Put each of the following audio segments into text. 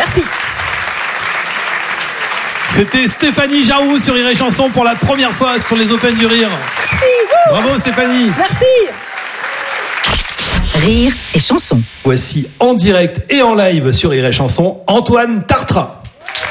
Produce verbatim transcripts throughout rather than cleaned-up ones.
Merci. C'était Stéphanie Jaroux sur Rire et Chanson pour la première fois sur les Open du Rire. Merci. Bravo Stéphanie. Merci. Rire et Chanson. Voici en direct et en live sur Rire et Chanson, Antoine Tartra.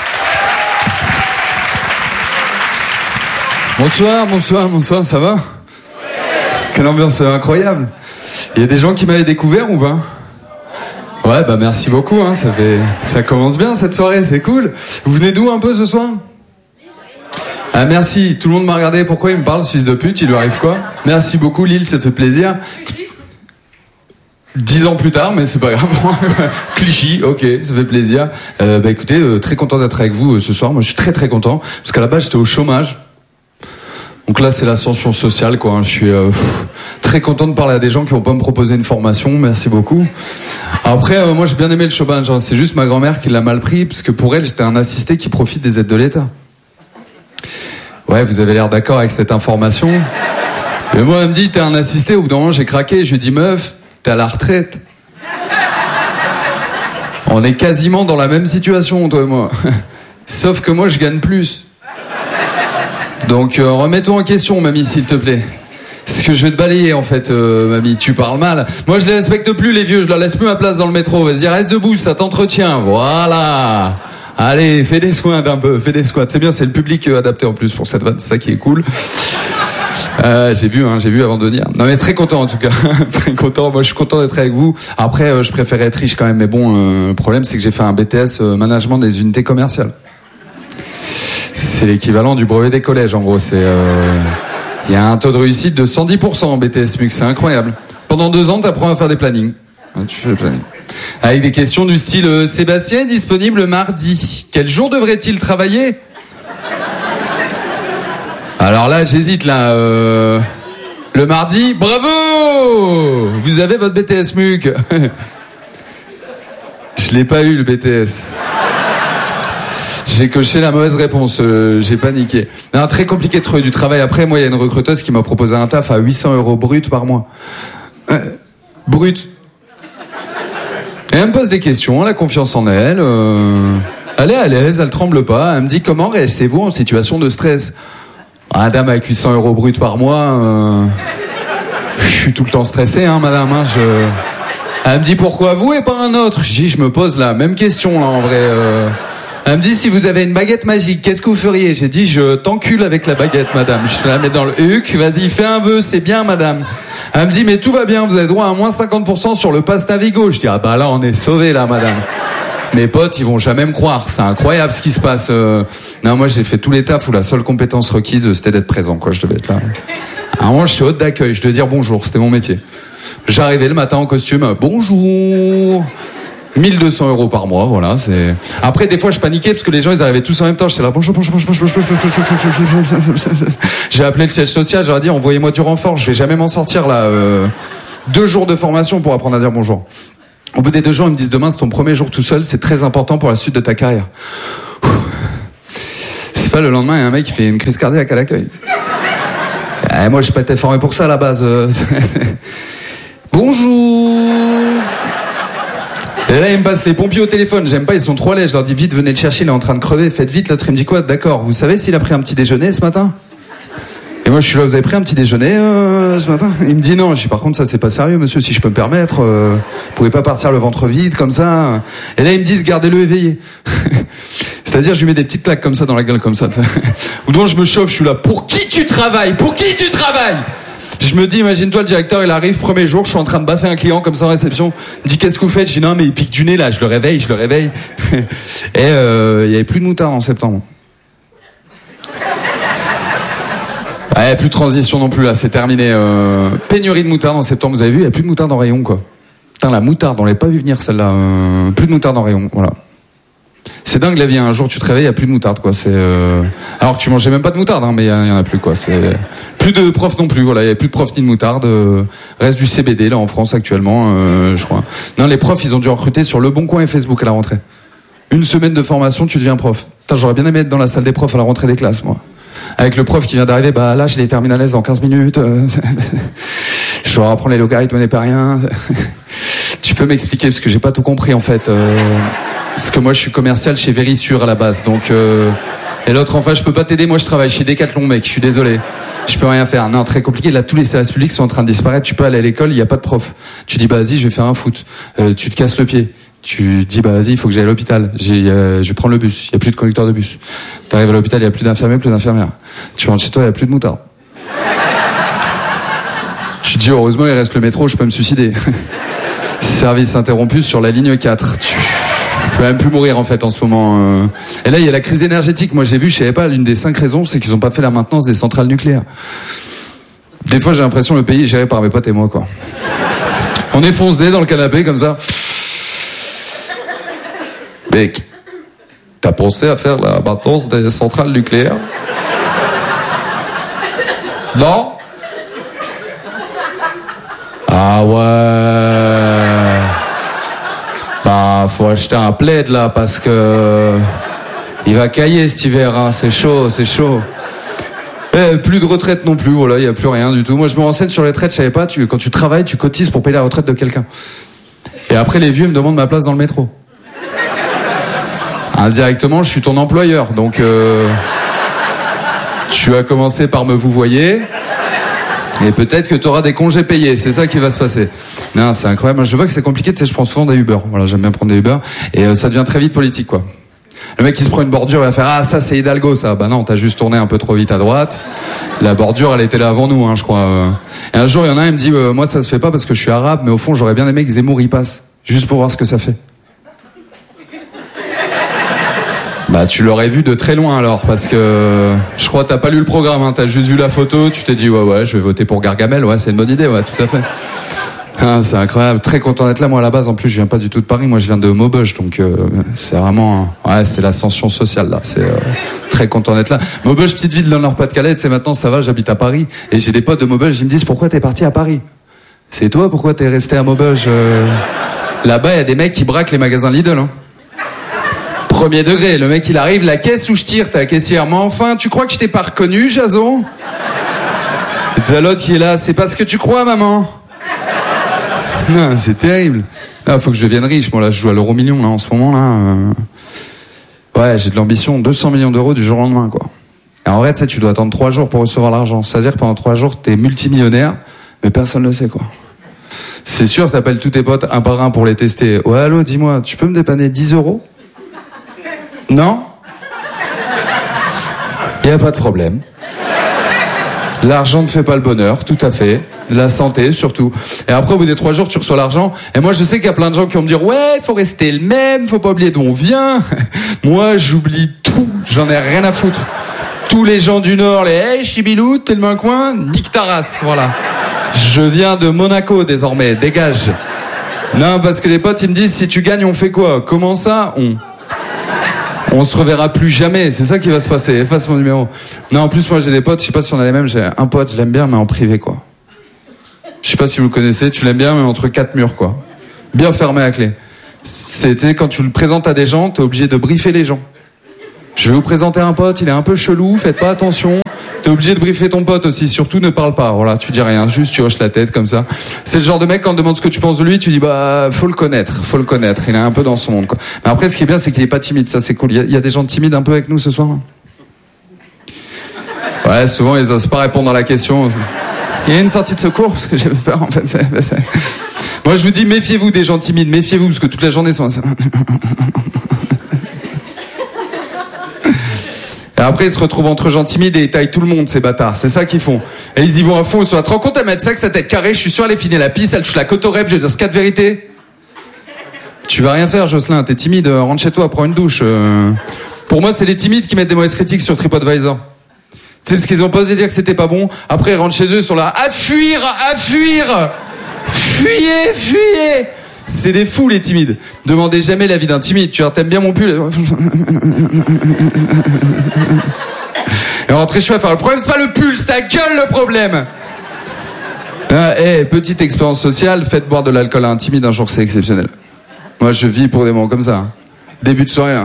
Bonsoir, bonsoir, bonsoir, ça va ? Quelle ambiance incroyable. Il y a des gens qui m'avaient découvert ou pas ? Ouais, bah merci beaucoup, hein, ça fait, ça commence bien cette soirée, c'est cool. Vous venez d'où un peu ce soir ? Ah merci, tout le monde m'a regardé, pourquoi il me parle, ce fils de pute, il lui arrive quoi ? Merci beaucoup Lille, ça fait plaisir. Dix ans plus tard, mais c'est pas grave. Clichy, ok, ça fait plaisir. Euh, bah écoutez, euh, très content d'être avec vous euh, ce soir, moi je suis très très content, parce qu'à la base j'étais au chômage. Donc là, c'est l'ascension sociale, quoi. Je suis euh, pff, très content de parler à des gens qui vont pas me proposer une formation. Merci beaucoup. Après, euh, moi, j'ai bien aimé le chômage. Hein. C'est juste ma grand-mère qui l'a mal pris, parce que pour elle, j'étais un assisté qui profite des aides de l'État. Ouais, vous avez l'air d'accord avec cette information. Mais moi, elle me dit, t'es un assisté. Au bout d'un moment, j'ai craqué. Je lui ai dit, meuf, t'es à la retraite. On est quasiment dans la même situation, toi et moi. Sauf que moi, je gagne plus. Donc euh, remets-toi en question, mamie, s'il te plaît. C'est que je vais te balayer, en fait, euh, mamie. Tu parles mal. Moi, je les respecte plus, les vieux. Je leur laisse plus ma place dans le métro. Vas-y, reste debout, ça t'entretient. Voilà. Allez, fais des squats un peu, fais des squats. C'est bien, c'est le public euh, adapté en plus pour cette vanne. C'est ça qui est cool. Euh, j'ai vu, hein, j'ai vu avant de venir. Non, mais très content en tout cas. Très content. Moi, je suis content d'être avec vous. Après, euh, je préférais être riche quand même. Mais bon, euh, le problème, c'est que j'ai fait un B T S euh, management des unités commerciales. C'est l'équivalent du brevet des collèges, en gros. C'est, euh... il y a un taux de réussite de cent dix pour cent en B T S M U C, c'est incroyable. Pendant deux ans, t'apprends à faire des plannings. Tu fais le planning. Avec des questions du style euh, Sébastien est disponible mardi. Quel jour devrait-il travailler ? Alors là, j'hésite là. Euh... Le mardi, bravo ! Vous avez votre B T S M U C. Je l'ai pas eu le B T S. J'ai coché la mauvaise réponse, euh, j'ai paniqué. Non, très compliqué de trouver du travail. Après, moi, il y a une recruteuse qui m'a proposé un taf à huit cents euros brut par mois. Euh, brut. Et elle me pose des questions, elle a confiance en elle. Euh, elle est à l'aise, elle tremble pas. Elle me dit comment réagissez-vous en situation de stress ? Ah, madame, avec huit cents euros brut par mois, euh, je suis tout le temps stressé, hein, madame. Hein, je... Elle me dit pourquoi vous et pas un autre ? Je dis, je me pose la même question, là, en vrai. Euh... Elle me dit, si vous avez une baguette magique, qu'est-ce que vous feriez ? J'ai dit, je t'encule avec la baguette, madame. Je la mets dans le huc, vas-y, fais un vœu, c'est bien, madame. Elle me dit, mais tout va bien, vous avez droit à moins cinquante pour cent sur le pass Navigo. Je dis, ah bah là, on est sauvés, là, madame. Mes potes, ils vont jamais me croire. C'est incroyable ce qui se passe. Euh... Non, moi, j'ai fait tous les tafs où la seule compétence requise, c'était d'être présent, quoi. Je devais être là. Alors moi, je suis hôte d'accueil. Je devais dire bonjour. C'était mon métier. J'arrivais le matin en costume. Bonjour. mille deux cents euros par mois, voilà, c'est... Après, des fois, je paniquais parce que les gens, ils arrivaient tous en même temps. J'étais là, bonjour, bonjour, bonjour, bonjour, bonjour, bonjour. J'ai appelé le siège social, j'ai dit, envoyez-moi du renfort, je vais jamais m'en sortir, là. Euh... Deux jours de formation pour apprendre à dire bonjour. Au bout des deux jours, ils me disent, demain, c'est ton premier jour tout seul, c'est très important pour la suite de ta carrière. C'est pas le lendemain, il y a un mec qui fait une crise cardiaque à l'accueil. Et moi, j'ai pas été formé pour ça, à la base. Bonjour. Et là, il me passe les pompiers au téléphone. J'aime pas, ils sont trop laids. Je leur dis vite, venez le chercher, il est en train de crever. Faites vite. L'autre, il me dit quoi ? D'accord. Vous savez s'il a pris un petit déjeuner ce matin ? Et moi, je suis là, vous avez pris un petit déjeuner euh, ce matin ? Il me dit non. Je dis par contre, ça, c'est pas sérieux, monsieur, si je peux me permettre. Euh, vous pouvez pas partir le ventre vide comme ça. Et là, ils me disent, gardez-le éveillé. C'est-à-dire, je lui mets des petites claques comme ça dans la gueule, comme ça. Ou donc, je me chauffe, je suis là. Pour qui tu travailles ? Pour qui tu travailles ? Je me dis, imagine-toi, le directeur, il arrive, premier jour, je suis en train de baffer un client comme ça en réception. Il me dit, qu'est-ce que vous faites ? Je dis, non, mais il pique du nez, là, je le réveille, je le réveille. Et euh, il y avait plus de moutarde en septembre. Ouais, plus de transition non plus, là, c'est terminé. Euh, pénurie de moutarde en septembre, vous avez vu, il n'y a plus de moutarde en rayon, quoi. Putain, la moutarde, on l'avait pas vu venir, celle-là. Euh, plus de moutarde en rayon, voilà. C'est dingue la vie, un jour tu te réveilles, il n'y a plus de moutarde, quoi. C'est, euh... Alors que tu mangeais même pas de moutarde, hein, mais il n'y en a plus, quoi. C'est... Plus de profs non plus, voilà, il n'y a plus de profs ni de moutarde. Euh... Reste du C B D, là, en France, actuellement, euh, je crois. Non, les profs, ils ont dû recruter sur Le Bon Coin et Facebook à la rentrée. Une semaine de formation, tu deviens prof. Putain, j'aurais bien aimé être dans la salle des profs à la rentrée des classes, moi. Avec le prof qui vient d'arriver, bah là, j'ai les terminales dans quinze minutes. Euh... je dois apprendre les logarithmes népériens. Tu peux m'expliquer, parce que j'ai pas tout compris, en fait. Euh... Parce que moi, je suis commercial chez Vérissure à la base, donc... Euh... Et l'autre, enfin, je peux pas t'aider, moi je travaille chez Decathlon, mec, je suis désolé. Je peux rien faire. Non, très compliqué. Là, tous les services publics sont en train de disparaître. Tu peux aller à l'école, il n'y a pas de prof. Tu dis, bah vas-y, je vais faire un foot. Euh, tu te casses le pied. Tu dis, bah vas-y, il faut que j'aille à l'hôpital. J'ai, euh, je vais prendre le bus. Il n'y a plus de conducteur de bus. Tu arrives à l'hôpital, il n'y a plus d'infirmiers, plus d'infirmières. Tu rentres chez toi, il n'y a plus de moutarde. Tu te dis, heureusement, il reste le métro, je peux me suicider. Service interrompu sur la ligne quatre. Tu... Je peux même plus mourir en fait en ce moment. Et là il y a la crise énergétique. Moi j'ai vu, je savais pas, l'une des cinq raisons c'est qu'ils ont pas fait la maintenance des centrales nucléaires. Des fois j'ai l'impression que le pays est géré par mes potes et moi quoi. On est foncé dans le canapé comme ça. Mec, t'as pensé à faire la maintenance des centrales nucléaires? Non? Ah ouais. Bah, faut acheter un plaid là parce que il va cailler cet hiver, hein. C'est chaud, c'est chaud. Eh, plus de retraite non plus, voilà, il y a plus rien du tout. Moi, je me renseigne sur les retraites, je savais pas. Tu, quand tu travailles, tu cotises pour payer la retraite de quelqu'un. Et après, les vieux me demandent ma place dans le métro. Indirectement, je suis ton employeur, donc euh, tu as commencé par me vouvoyer. Et peut-être que tu auras des congés payés, c'est ça qui va se passer. Non, c'est incroyable. Moi, je vois que c'est compliqué, tu sais, je prends souvent des Uber. Voilà, j'aime bien prendre des Uber. Et euh, ça devient très vite politique, quoi. Le mec qui se prend une bordure, il va faire « Ah, ça, c'est Hidalgo, ça. » Bah non, t'as juste tourné un peu trop vite à droite. La bordure, elle était là avant nous, hein, je crois. Et un jour, il y en a un, il me dit euh, « Moi, ça se fait pas parce que je suis arabe, mais au fond, j'aurais bien aimé que Zemmour y passe. Juste pour voir ce que ça fait. » Bah tu l'aurais vu de très loin alors, parce que je crois que t'as pas lu le programme, hein, t'as juste vu la photo, tu t'es dit ouais ouais je vais voter pour Gargamel, ouais c'est une bonne idée, ouais tout à fait. Ah, c'est incroyable, très content d'être là. Moi à la base en plus je viens pas du tout de Paris, moi je viens de Maubeuge, donc euh, c'est vraiment, ouais c'est l'ascension sociale là, c'est euh, très content d'être là. Maubeuge, petite ville dans le Nord-Pas-de-Calais, tu sais maintenant ça va, j'habite à Paris, et j'ai des potes de Maubeuge, ils me disent pourquoi t'es parti à Paris? C'est toi, pourquoi t'es resté à Maubeuge? euh... Là-bas il y a des mecs qui braquent les magasins Lidl, hein. Premier degré, le mec il arrive, la caisse où je tire, t'as la caissière, mais enfin, tu crois que je t'ai pas reconnu, Jason? Et t'as l'autre qui est là, c'est pas ce que tu crois, maman? Non, c'est terrible. Ah, faut que je devienne riche, moi là, je joue à l'euro million, là, en ce moment, là. Euh... Ouais, j'ai de l'ambition, deux cents millions d'euros du jour au lendemain, quoi. Et en vrai, tu sais, tu dois attendre trois jours pour recevoir l'argent. C'est-à-dire que pendant trois jours, t'es multimillionnaire, mais personne ne le sait, quoi. C'est sûr, t'appelles tous tes potes un par un pour les tester. Ouais, allô, dis-moi, tu peux me dépanner dix euros? Non? Il n'y a pas de problème. L'argent ne fait pas le bonheur, tout à fait. La santé, surtout. Et après, au bout des trois jours, tu reçois l'argent. Et moi, je sais qu'il y a plein de gens qui vont me dire « Ouais, faut rester le même, faut pas oublier d'où on vient. » Moi, j'oublie tout. J'en ai rien à foutre. Tous les gens du Nord, les « Hey, Chibilou, t'es de main coin, nique ta race. » Voilà. Je viens de Monaco, désormais. Dégage. Non, parce que les potes, ils me disent « Si tu gagnes, on fait quoi? » Comment ça? On... On se reverra plus jamais, c'est ça qui va se passer. Efface mon numéro. Non, en plus, moi, j'ai des potes, je sais pas si on a les mêmes, j'ai un pote, je l'aime bien, mais en privé, quoi. Je sais pas si vous le connaissez, tu l'aimes bien, mais entre quatre murs, quoi. Bien fermé à clé. C'était quand tu le présentes à des gens, t'es obligé de briefer les gens. Je vais vous présenter un pote, il est un peu chelou, faites pas attention. T'es obligé de briefer ton pote aussi, surtout ne parle pas. Voilà, tu dis rien, juste tu hoches la tête comme ça. C'est le genre de mec, quand on te demande ce que tu penses de lui, tu dis bah faut le connaître, faut le connaître. Il est un peu dans son monde, quoi. Mais après, ce qui est bien, c'est qu'il est pas timide, ça c'est cool. Il y, y a des gens timides un peu avec nous ce soir. Ouais, souvent ils osent pas répondre à la question. Il y a une sortie de secours parce que j'ai peur en fait. C'est, c'est... Moi je vous dis méfiez-vous des gens timides, méfiez-vous parce que toute la journée ils sont. Et après, ils se retrouvent entre gens timides et ils taillent tout le monde, ces bâtards. C'est ça qu'ils font. Et ils y vont à fond. Ils sont à te rends compte, elle met ça que sa tête carrée. Je suis sûr, elle est finie la pisse, elle touche la côte au rep. Je vais dire ce cas de vérité. Tu vas rien faire, Jocelyn. T'es timide. Rentre chez toi, prends une douche. Euh... Pour moi, c'est les timides qui mettent des mauvaises critiques sur TripAdvisor. Tu sais, parce qu'ils ont pas osé dire que c'était pas bon. Après, ils rentrent chez eux, ils sont là. À fuir, à fuir. Fuyez, fuyez. C'est des fous, les timides. Demandez jamais l'avis d'un timide. Tu vois, t'aimes bien mon pull? Et rentrer chez toi, faire le problème, c'est pas le pull, c'est ta gueule le problème. Ah, hey, petite expérience sociale, faites boire de l'alcool à un timide un jour, c'est exceptionnel. Moi, je vis pour des moments comme ça. Début de soirée, là.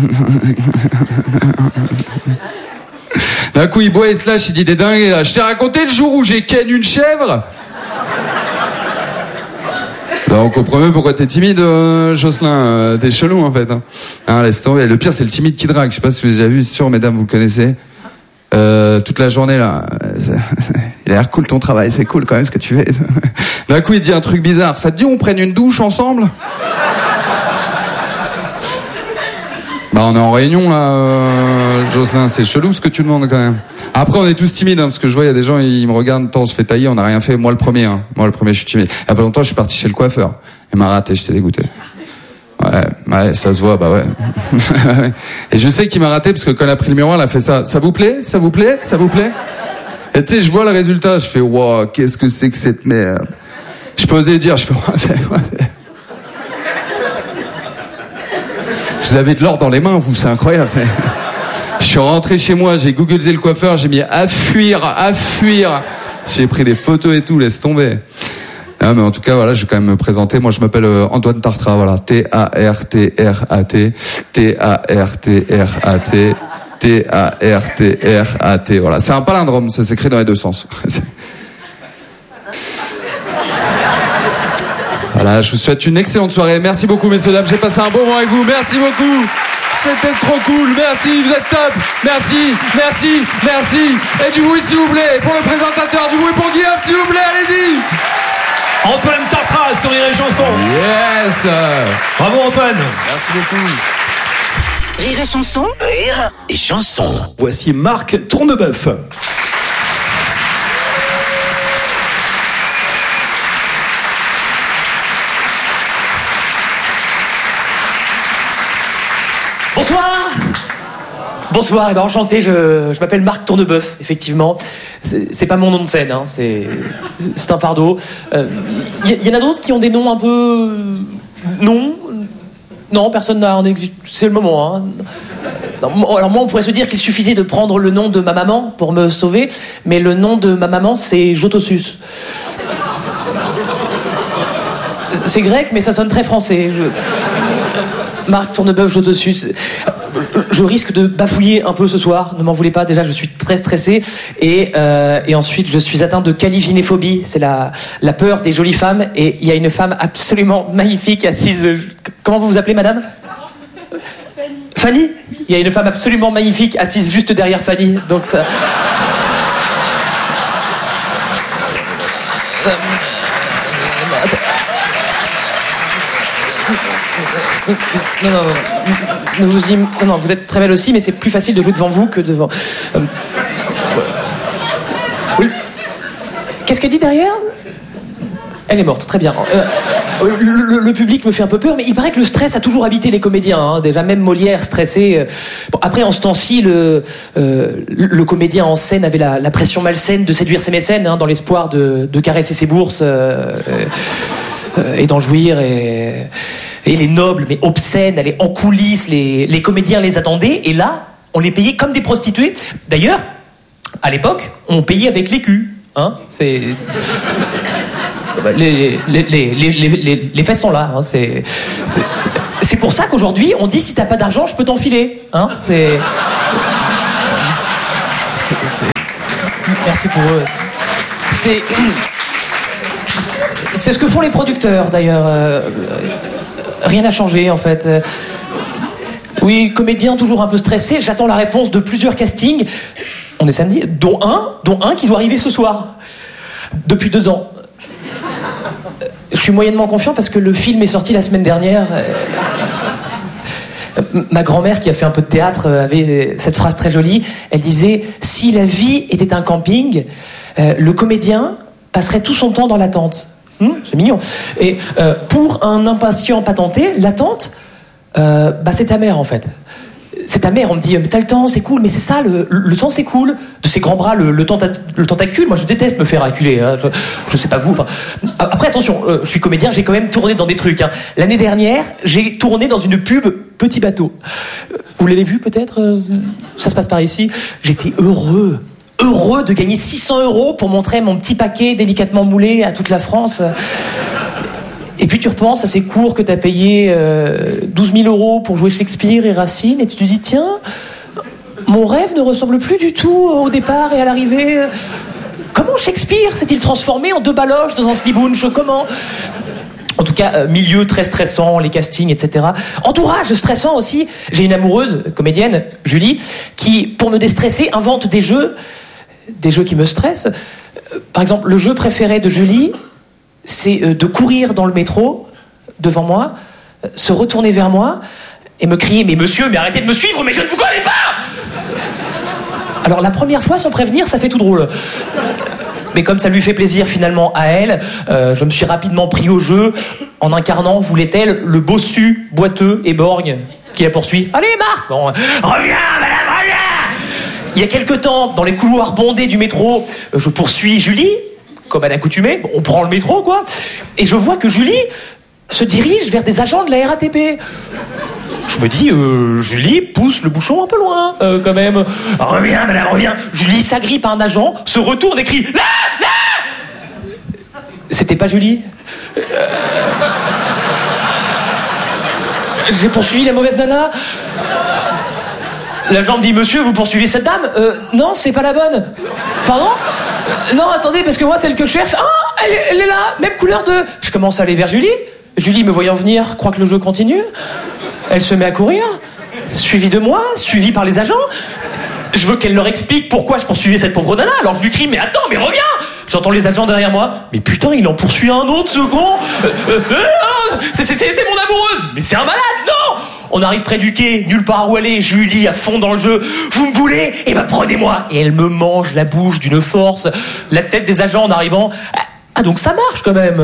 D'un coup, il boit et se lâche, il dit des dingues, là. Je t'ai raconté le jour où j'ai ken une chèvre? Alors, on comprend mieux pourquoi t'es timide, euh, Jocelyn. Euh, t'es chelou, en fait. Hein. Hein, laisse tomber. Le pire, c'est le timide qui drague. Je sais pas si vous avez déjà vu. C'est sûr, mesdames, vous le connaissez. Euh, toute la journée, là. Il a l'air cool ton travail. C'est cool, quand même, ce que tu fais. D'un coup, il te dit un truc bizarre. Ça te dit, on prenne une douche ensemble? Bah, on est en réunion, là, euh, Jocelyn. C'est chelou, ce que tu demandes, quand même. Après, on est tous timides, hein, parce que je vois, il y a des gens, ils me regardent, tant on se fait tailler, on n'a rien fait. Moi, le premier, hein. Moi, le premier, je suis timide. Il y a pas longtemps, je suis parti chez le coiffeur. Il m'a raté, j'étais dégoûté. Ouais, ouais, ça se voit, bah ouais. Et je sais qu'il m'a raté, parce que quand elle a pris le miroir, elle a fait ça. Ça vous plaît? Ça vous plaît? Ça vous plaît? Et tu sais, je vois le résultat, je fais, wow, qu'est-ce que c'est que cette merde? Je peux oser dire, je fais, ouais, c'est, ouais. Vous avez de l'or dans les mains, vous, c'est incroyable. C'est... Je suis rentré chez moi, j'ai googlisé le coiffeur, j'ai mis à fuir, à fuir. J'ai pris des photos et tout, laisse tomber. Ah, mais en tout cas, voilà, je vais quand même me présenter. Moi, je m'appelle Antoine Tartra, voilà. T A R T R A T. T A R T R A T. T A R T R A T. Voilà. C'est un palindrome, ça s'écrit dans les deux sens. Voilà, je vous souhaite une excellente soirée. Merci beaucoup, messieurs, dames. J'ai passé un bon moment avec vous. Merci beaucoup. C'était trop cool. Merci, vous êtes top. Merci, merci, merci. Et du bruit, s'il vous plaît. Pour le présentateur, du bruit pour Guillaume, s'il vous plaît. Allez-y. Antoine Tartra sur Rire et Chanson. Yes. Bravo, Antoine. Merci beaucoup. Rire et Chanson. Rire et Chanson. Voici Marc Tournebeuf. Bonsoir. Bonsoir, eh ben enchanté, je, je m'appelle Marc Tournebeuf, effectivement. C'est, c'est pas mon nom de scène, hein, c'est, c'est un fardeau. Il euh, y, y en a d'autres qui ont des noms un peu... Non Non, personne n'a... C'est le moment. Hein. Non, alors moi, on pourrait se dire qu'il suffisait de prendre le nom de ma maman pour me sauver, mais le nom de ma maman, c'est Jotossus. C'est grec, mais ça sonne très français. Je... Marc Tournebeuf, Jotossus. Je risque de bafouiller un peu ce soir, ne m'en voulez pas, déjà je suis très stressé. Et, euh, et ensuite je suis atteint de caligynéphobie, c'est la, la peur des jolies femmes. Et il y a une femme absolument magnifique assise... Comment vous vous appelez, madame? Fanny. Fanny? Il y a une femme absolument magnifique assise juste derrière Fanny, donc ça... Non, non, non, vous y... non, non, vous êtes très belle aussi, mais c'est plus facile de jouer devant vous que devant... Euh... Oui. Qu'est-ce qu'elle dit derrière? Elle est morte, très bien. Euh, le, le public me fait un peu peur, mais il paraît que le stress a toujours habité les comédiens. Hein. Déjà, même Molière stressé. Bon, après, en ce temps-ci, le, euh, le comédien en scène avait la, la pression malsaine de séduire ses mécènes, hein, dans l'espoir de, de caresser ses bourses euh, euh, et d'en jouir. Et... Et les nobles, mais obscènes, allaient en coulisses, les, les comédiens les attendaient, et là, on les payait comme des prostituées. D'ailleurs, à l'époque, on payait avec l'écu. Hein, c'est... Les, les, les, les, les, les faits sont là. Hein, c'est, c'est, c'est pour ça qu'aujourd'hui, on dit si t'as pas d'argent, je peux t'enfiler. Hein, c'est... C'est, c'est... Merci pour eux. C'est... C'est ce que font les producteurs, d'ailleurs. Euh... Rien n'a changé, en fait. Oui, comédien toujours un peu stressé. J'attends la réponse de plusieurs castings. On est samedi, dont un, dont un qui doit arriver ce soir. Depuis deux ans. Je suis moyennement confiant parce que le film est sorti la semaine dernière. Ma grand-mère, qui a fait un peu de théâtre, avait cette phrase très jolie. Elle disait « Si la vie était un camping, le comédien passerait tout son temps dans l'attente. » Hum, c'est mignon. Et euh, pour un impatient patenté, l'attente, euh, bah c'est ta mère en fait. C'est ta mère. On me dit, t'as le temps, c'est cool, mais c'est ça, le, le temps c'est cool. De ses grands bras, le, le, tenta, le tentacule. Moi, je déteste me faire acculer. Hein. Je, je sais pas vous. Enfin, après, attention, euh, je suis comédien, j'ai quand même tourné dans des trucs. Hein. L'année dernière, j'ai tourné dans une pub Petit Bateau. Vous l'avez vu peut-être? Ça se passe par ici. J'étais heureux. Heureux de gagner six cents euros pour montrer mon petit paquet délicatement moulé à toute la France. Et puis tu repenses à ces cours que t'as payé euh, douze mille euros pour jouer Shakespeare et Racine, et tu te dis, tiens, mon rêve ne ressemble plus du tout au départ et à l'arrivée. Comment Shakespeare s'est-il transformé en deux baloches dans un slibounch? Comment? En tout cas, euh, milieu très stressant, les castings, et cetera. Entourage stressant aussi. J'ai une amoureuse, comédienne, Julie, qui, pour me déstresser, invente des jeux, des jeux qui me stressent. Euh, par exemple, le jeu préféré de Julie, c'est euh, de courir dans le métro, devant moi, euh, se retourner vers moi, et me crier « Mais monsieur, mais arrêtez de me suivre, mais je ne vous connais pas !» Alors la première fois, sans prévenir, ça fait tout drôle. Mais comme ça lui fait plaisir finalement à elle, euh, je me suis rapidement pris au jeu en incarnant, voulait-elle, le bossu, boiteux et borgne qui la poursuit. Allez Marc, bon, reviens madame, reviens. Il y a quelque temps, dans les couloirs bondés du métro, je poursuis Julie, comme à l'accoutumée, on prend le métro quoi, et je vois que Julie se dirige vers des agents de la R A T P. Je me dis, euh, Julie pousse le bouchon un peu loin, euh, quand même. Reviens, madame, reviens. Julie s'agrippe à un agent, se retourne et crie là, là. C'était pas Julie. Euh... J'ai poursuivi la mauvaise nana. L'agent me dit, monsieur, vous poursuivez cette dame euh, Non, c'est pas la bonne. Pardon euh, Non, attendez, parce que moi, celle que je cherche. Ah, elle, elle est là, même couleur de. Je commence à aller vers Julie. Julie, me voyant venir, croit que le jeu continue. Elle se met à courir, suivie de moi, suivie par les agents. Je veux qu'elle leur explique pourquoi je poursuivais cette pauvre nana. Alors je lui crie, mais attends, mais reviens. J'entends les agents derrière moi. Mais putain, il en poursuit un autre second. Euh, euh, euh, c'est, c'est, c'est, c'est mon amoureuse. Mais c'est un malade, non. On arrive près du quai, nulle part où aller. Julie à fond dans le jeu. Vous me voulez ? Eh ben prenez-moi. Et elle me mange la bouche d'une force. La tête des agents en arrivant. Ah donc ça marche quand même.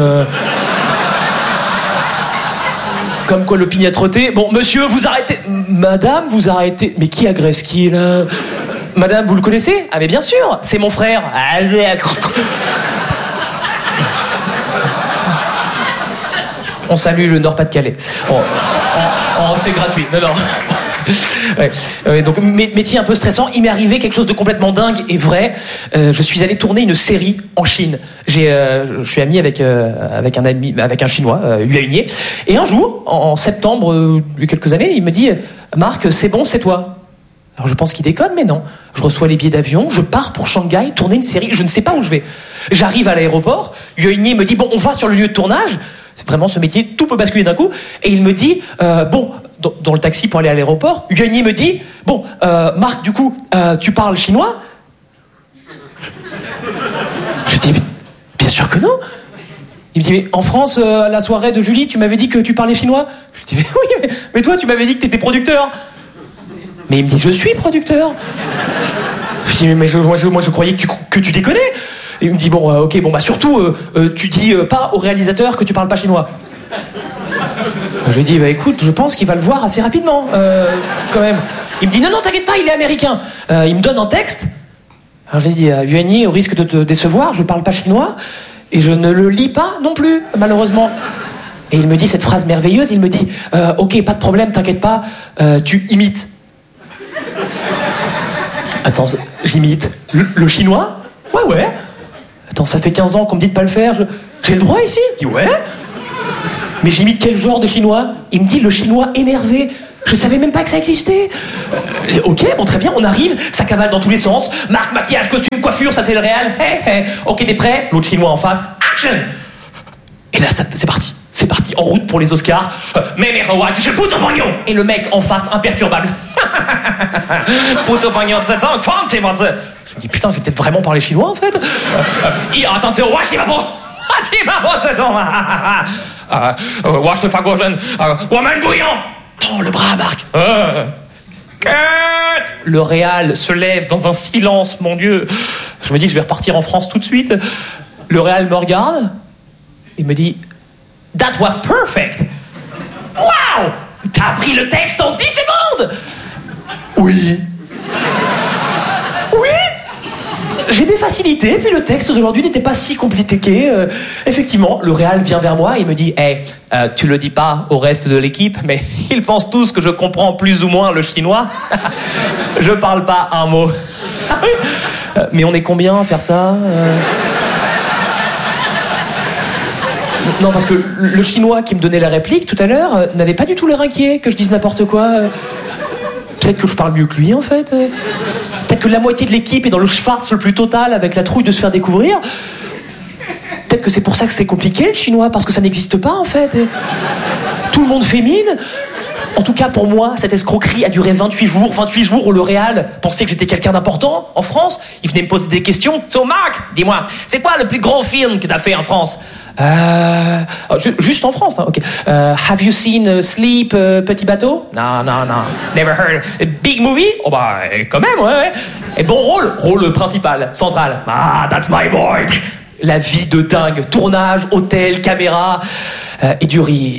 Comme quoi l'opiniâtreté. Bon, monsieur, vous arrêtez. Madame, vous arrêtez. Mais qui agresse qui, là ? Madame, vous le connaissez ? Ah, mais bien sûr, c'est mon frère. On salue le Nord-Pas-de-Calais. Oh, oh, oh c'est gratuit. Non, non. Ouais. Ouais, donc métier un peu stressant. Il m'est arrivé quelque chose de complètement dingue et vrai. Euh, je suis allé tourner une série en Chine. J'ai, euh, je suis ami avec euh, avec un ami, avec un Chinois, euh, Yu Aignier. Et un jour, en, en septembre, euh, il y a quelques années, il me dit Marc, c'est bon, c'est toi. Alors je pense qu'il déconne, mais non. Je reçois les billets d'avion, je pars pour Shanghai tourner une série. Je ne sais pas où je vais. J'arrive à l'aéroport. Yu Aignier me dit bon, on va sur le lieu de tournage. C'est vraiment ce métier, tout peut basculer d'un coup. Et il me dit euh, bon. Dans, dans le taxi pour aller à l'aéroport, Yu Aignier me dit bon, euh, Marc, du coup, euh, tu parles chinois ? Je dis bien sûr que non. Il me dit mais en France, euh, à la soirée de Julie, tu m'avais dit que tu parlais chinois ? Je dis mais oui, mais, mais toi, tu m'avais dit que t'étais producteur. Mais il me dit je suis producteur. Je dis mais je, moi, je, moi je croyais que tu, que tu déconnais. Et il me dit bon, euh, ok, bon bah surtout, euh, euh, tu dis euh, pas au réalisateur que tu parles pas chinois. Je lui dis, bah écoute, je pense qu'il va le voir assez rapidement, euh, quand même. Il me dit, non, non, t'inquiète pas, il est américain. Euh, il me donne un texte. Alors je lui dis, Yu Aignier, au risque de te décevoir, je parle pas chinois, et je ne le lis pas non plus, malheureusement. Et il me dit cette phrase merveilleuse, il me dit, euh, ok, pas de problème, t'inquiète pas, euh, tu imites. Attends, j'imite le, le chinois ? Ouais, ouais. Attends, ça fait quinze ans qu'on me dit de pas le faire, je... j'ai le droit ici ? Je dis, ouais. Mais j'imite quel genre de chinois ? Il me dit le chinois énervé. Je savais même pas que ça existait. Euh, ok, bon, très bien, on arrive, ça cavale dans tous les sens. Marque, maquillage, costume, coiffure, ça c'est le réel. Hey, hey. Ok, t'es prêt ? L'autre chinois en face. Action ! Et là, ça, c'est parti. C'est parti, en route pour les Oscars. Euh, mais mais je puto pognon ! Et le mec en face, imperturbable. Puto pognon de sept ans, fancy, man. Je me dis, putain, j'ai peut-être vraiment parlé chinois, en fait. Euh, euh, attends, c'est au washi ma bon. Wash fagogen, woman bouillon. Tends le bras, Marc. Le réal se lève dans un silence, mon Dieu. Je me dis, je vais repartir en France tout de suite. Le réal me regarde. Il me dit, that was perfect. Wow, t'as appris le texte en dix secondes. Oui. Oui. J'ai des facilités, puis le texte d'aujourd'hui n'était pas si compliqué. Euh, effectivement, le réal vient vers moi et me dit hey, « euh, tu le dis pas au reste de l'équipe, mais ils pensent tous que je comprends plus ou moins le chinois. Je parle pas un mot. » euh, Mais on est combien à faire ça euh... Non, parce que le chinois qui me donnait la réplique tout à l'heure euh, n'avait pas du tout l'air inquiet que je dise n'importe quoi. Euh... Peut-être que je parle mieux que lui, en fait. Peut-être que la moitié de l'équipe est dans le schwarz le plus total avec la trouille de se faire découvrir. peut-être que c'est pour ça que c'est compliqué le chinois, parce que ça n'existe pas en fait. Et tout le monde fait mine. En tout cas, pour moi, cette escroquerie a duré vingt-huit jours. vingt-huit jours où le Réal pensait que j'étais quelqu'un d'important en France. Il venait me poser des questions. So, Marc, dis-moi, c'est quoi le plus gros film que t'as fait en France? Euh... oh, ju- juste en France, hein, ok. Euh, have you seen uh, Sleep, uh, Petit Bateau? Non, non, non. Never heard. A big movie? Oh bah, quand même, ouais, ouais. Et bon rôle? Rôle principal, central. Ah, that's my boy. La vie de dingue. Tournage, hôtel, caméra euh, et du riz.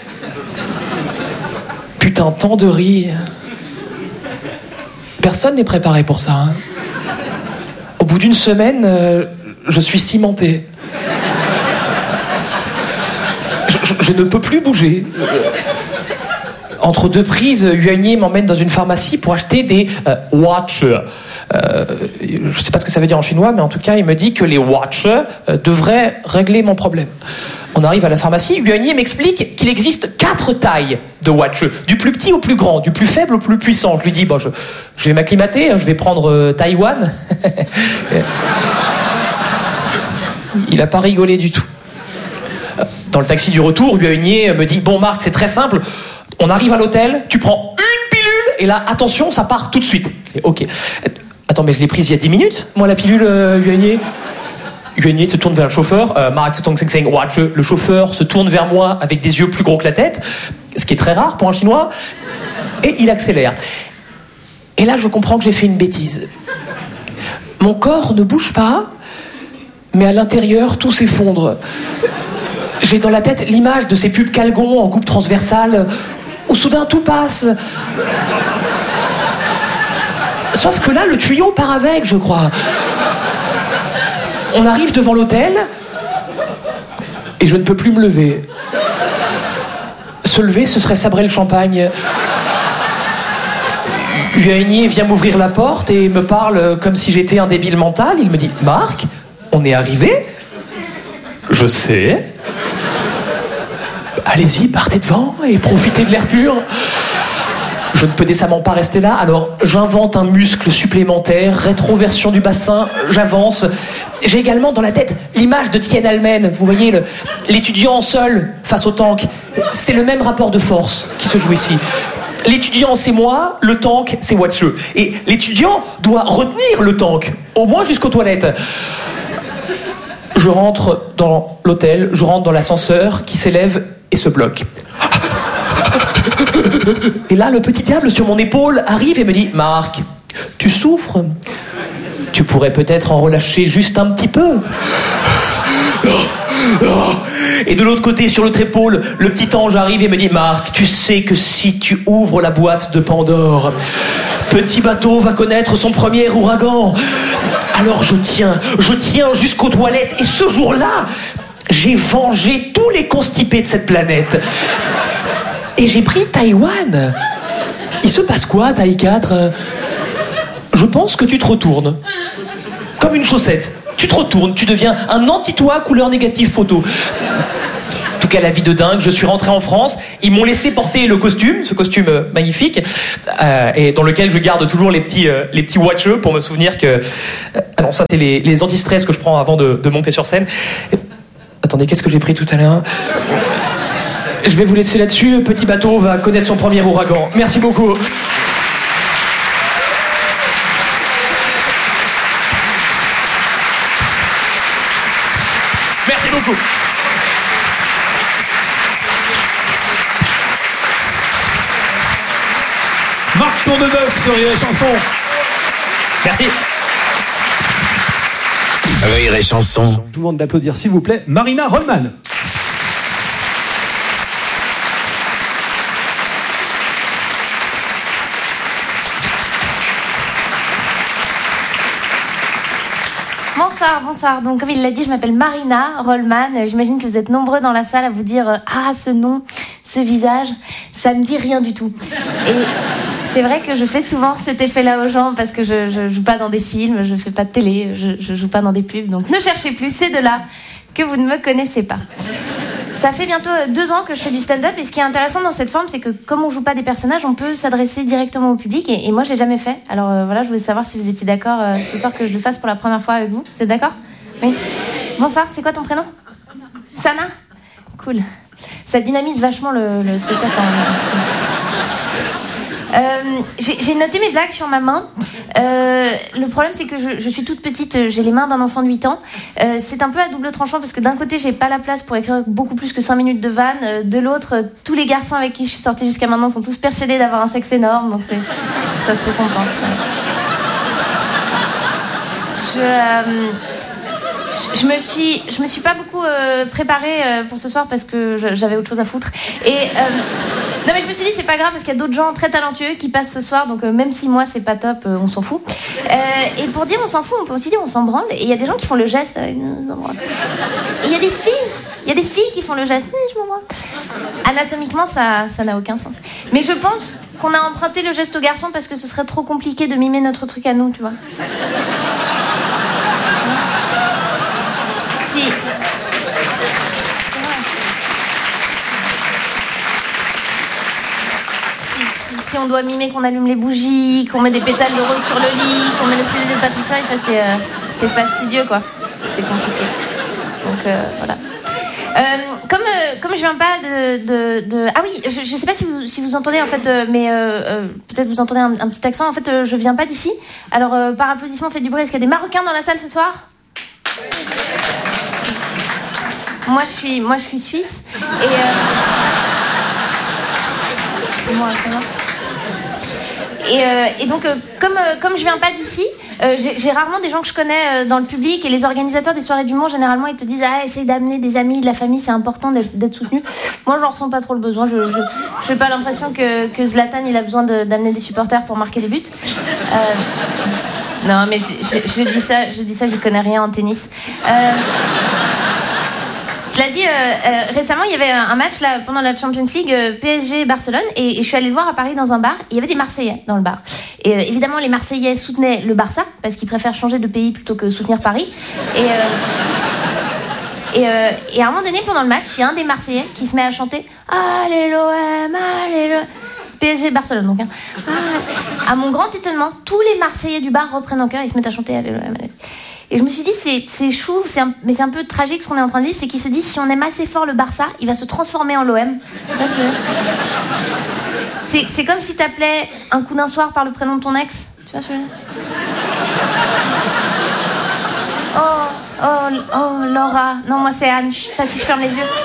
Putain, tant de riz. Personne n'est préparé pour ça. Hein. Au bout d'une semaine, euh, je suis cimenté. Je, je, je ne peux plus bouger. Entre deux prises, Yuanyi m'emmène dans une pharmacie pour acheter des euh, watch. Euh, je ne sais pas ce que ça veut dire en chinois, mais en tout cas, il me dit que les watch euh, devraient régler mon problème. On arrive à la pharmacie, Yuanyi m'explique qu'il existe quatre tailles de watch, du plus petit au plus grand, du plus faible au plus puissant. Je lui dis, bon, je, je vais m'acclimater, je vais prendre euh, Taïwan. Il n'a pas rigolé du tout. Dans le taxi du retour, Yuanyi me dit, bon Marc, c'est très simple, on arrive à l'hôtel, tu prends une pilule, et là, attention, ça part tout de suite. Et, ok. Attends, mais je l'ai prise il y a dix minutes, moi, la pilule, euh, Yuanyi. Yuanyi se tourne vers le chauffeur, euh, Marc se tourne sing sing watch. Le chauffeur se tourne vers moi avec des yeux plus gros que la tête, ce qui est très rare pour un Chinois, et il accélère. Et là, je comprends que j'ai fait une bêtise. Mon corps ne bouge pas, mais à l'intérieur, tout s'effondre. J'ai dans la tête l'image de ces pubs Calgon en coupe transversale, où soudain tout passe. Sauf que là, le tuyau part avec, je crois. On arrive devant l'hôtel et je ne peux plus me lever. Se lever, ce serait sabrer le champagne. Yuanyi vient m'ouvrir la porte et me parle comme si j'étais un débile mental. Il me dit, Marc, on est arrivé? Je sais. Allez-y, partez devant et profitez de l'air pur. Je ne peux décemment pas rester là, alors j'invente un muscle supplémentaire, rétroversion du bassin, j'avance. J'ai également dans la tête l'image de Tiananmen, vous voyez, le, l'étudiant seul face au tank. C'est le même rapport de force qui se joue ici. L'étudiant, c'est moi, le tank, c'est Watcheux. Et l'étudiant doit retenir le tank, au moins jusqu'aux toilettes. Je rentre dans l'hôtel, je rentre dans l'ascenseur qui s'élève et se bloque. Et là, le petit diable sur mon épaule arrive et me dit, Marc, tu souffres? Tu pourrais peut-être en relâcher juste un petit peu. Et de l'autre côté, sur l'autre épaule, le petit ange arrive et me dit, Marc, tu sais que si tu ouvres la boîte de Pandore, Petit Bateau va connaître son premier ouragan. Alors je tiens, je tiens jusqu'aux toilettes. Et ce jour-là, j'ai vengé tous les constipés de cette planète. Et j'ai pris Taïwan. Il se passe quoi, Taï quatre? Je pense que tu te retournes. Comme une chaussette. Tu te retournes, tu deviens un anti-toi couleur négative photo. En tout cas, la vie de dingue. Je suis rentré en France. Ils m'ont laissé porter le costume, ce costume euh, magnifique, euh, et dans lequel je garde toujours les petits, euh, les petits watcheux pour me souvenir que... Euh, ah non, ça, c'est les, les anti-stress que je prends avant de, de monter sur scène. Et... Attendez, qu'est-ce que j'ai pris tout à l'heure? Je vais vous laisser là-dessus. Petit Bateau va connaître son premier ouragan. Merci beaucoup. Merci beaucoup. Marc Tourneneuf sur Rire et Chanson. Merci. Rire et Chanson. Je vous demande d'applaudir, s'il vous plaît, Marina Rollman. Bonsoir, bonsoir. Donc, comme il l'a dit, je m'appelle Marina Rollman. J'imagine que vous êtes nombreux dans la salle à vous dire euh, ah, ce nom, ce visage, ça me dit rien du tout. Et c'est vrai que je fais souvent cet effet-là aux gens parce que je, je joue pas dans des films, je fais pas de télé, je, je joue pas dans des pubs. Donc, ne cherchez plus, c'est de là que vous ne me connaissez pas. Ça fait bientôt deux ans que je fais du stand-up et ce qui est intéressant dans cette forme, c'est que comme on joue pas des personnages, on peut s'adresser directement au public et, et moi je l'ai jamais fait. Alors euh, voilà, je voulais savoir si vous étiez d'accord euh, ce soir que je le fasse pour la première fois avec vous. Vous êtes d'accord? Oui. Bonsoir, c'est quoi ton prénom? Sana? Cool. Ça dynamise vachement le, le spectacle. Euh, j'ai, j'ai noté mes blagues sur ma main. Euh, le problème, c'est que je, je suis toute petite, j'ai les mains d'un enfant de huit ans. Euh, c'est un peu à double tranchant parce que d'un côté, j'ai pas la place pour écrire beaucoup plus que cinq minutes de vanne. Euh, de l'autre, euh, tous les garçons avec qui je suis sortie jusqu'à maintenant sont tous persuadés d'avoir un sexe énorme. Donc c'est, ça se compense. Je... Euh, Je me suis, je me suis pas beaucoup euh, préparée euh, pour ce soir parce que je, j'avais autre chose à foutre. Et euh, non mais je me suis dit c'est pas grave parce qu'il y a d'autres gens très talentueux qui passent ce soir, donc euh, même si moi c'est pas top, euh, on s'en fout. Euh, et pour dire on s'en fout, on peut aussi dire on s'en branle. Et il y a des gens qui font le geste. Euh, et il y a des filles, il y a des filles qui font le geste. Euh, je m'en branle. Anatomiquement ça, ça n'a aucun sens. Mais je pense qu'on a emprunté le geste aux garçons parce que ce serait trop compliqué de mimer notre truc à nous, tu vois. Si. Si, si, si on doit mimer qu'on allume les bougies, qu'on met des pétales de rose sur le lit, qu'on met le filet de Patrick Fiori, ça c'est, euh, c'est fastidieux quoi. C'est compliqué. Donc euh, voilà. Euh, comme euh, comme je viens pas de, de, de... ah oui, je, je sais pas si vous si vous entendez en fait, euh, mais euh, euh, peut-être vous entendez un, un petit accent. En fait, euh, je viens pas d'ici. Alors euh, par applaudissement, faites du bruit. Est-ce qu'il y a des Marocains dans la salle ce soir? Moi je suis moi je suis suisse et euh... moi, et, euh, et donc euh, comme euh, comme je viens pas d'ici, euh, j'ai, j'ai rarement des gens que je connais euh, dans le public, et les organisateurs des soirées d'humour généralement ils te disent ah essaye d'amener des amis, de la famille, c'est important d'être, d'être soutenu. Moi j'en ressens pas trop le besoin, je je j'ai pas l'impression que que Zlatan il a besoin de, d'amener des supporters pour marquer des buts. Euh... Non mais je, je, je dis ça je dis ça j'y connais rien en tennis. Euh... Cela dit, euh, euh, récemment, il y avait un match là pendant la Champions League euh, P S G Barcelone, et, et je suis allée le voir à Paris dans un bar. Et il y avait des Marseillais dans le bar. Et euh, évidemment, les Marseillais soutenaient le Barça parce qu'ils préfèrent changer de pays plutôt que soutenir Paris. Et, euh, et, euh, et à un moment donné, pendant le match, il y a un des Marseillais qui se met à chanter Allez l'O M, allez l'O M. P S G Barcelone donc. Hein. Ah, à mon grand étonnement, tous les Marseillais du bar reprennent en chœur et ils se mettent à chanter Allez l'O M. Allez. Et je me suis dit, c'est, c'est chou, c'est un, mais c'est un peu tragique ce qu'on est en train de vivre, c'est qu'ils se disent, si on aime assez fort le Barça, il va se transformer en l'O M. C'est, c'est comme si t'appelais un coup d'un soir par le prénom de ton ex. Tu vois ce que je veux dire? Oh, oh, oh, Laura. Non, moi c'est Anne, je sais pas si je ferme les yeux.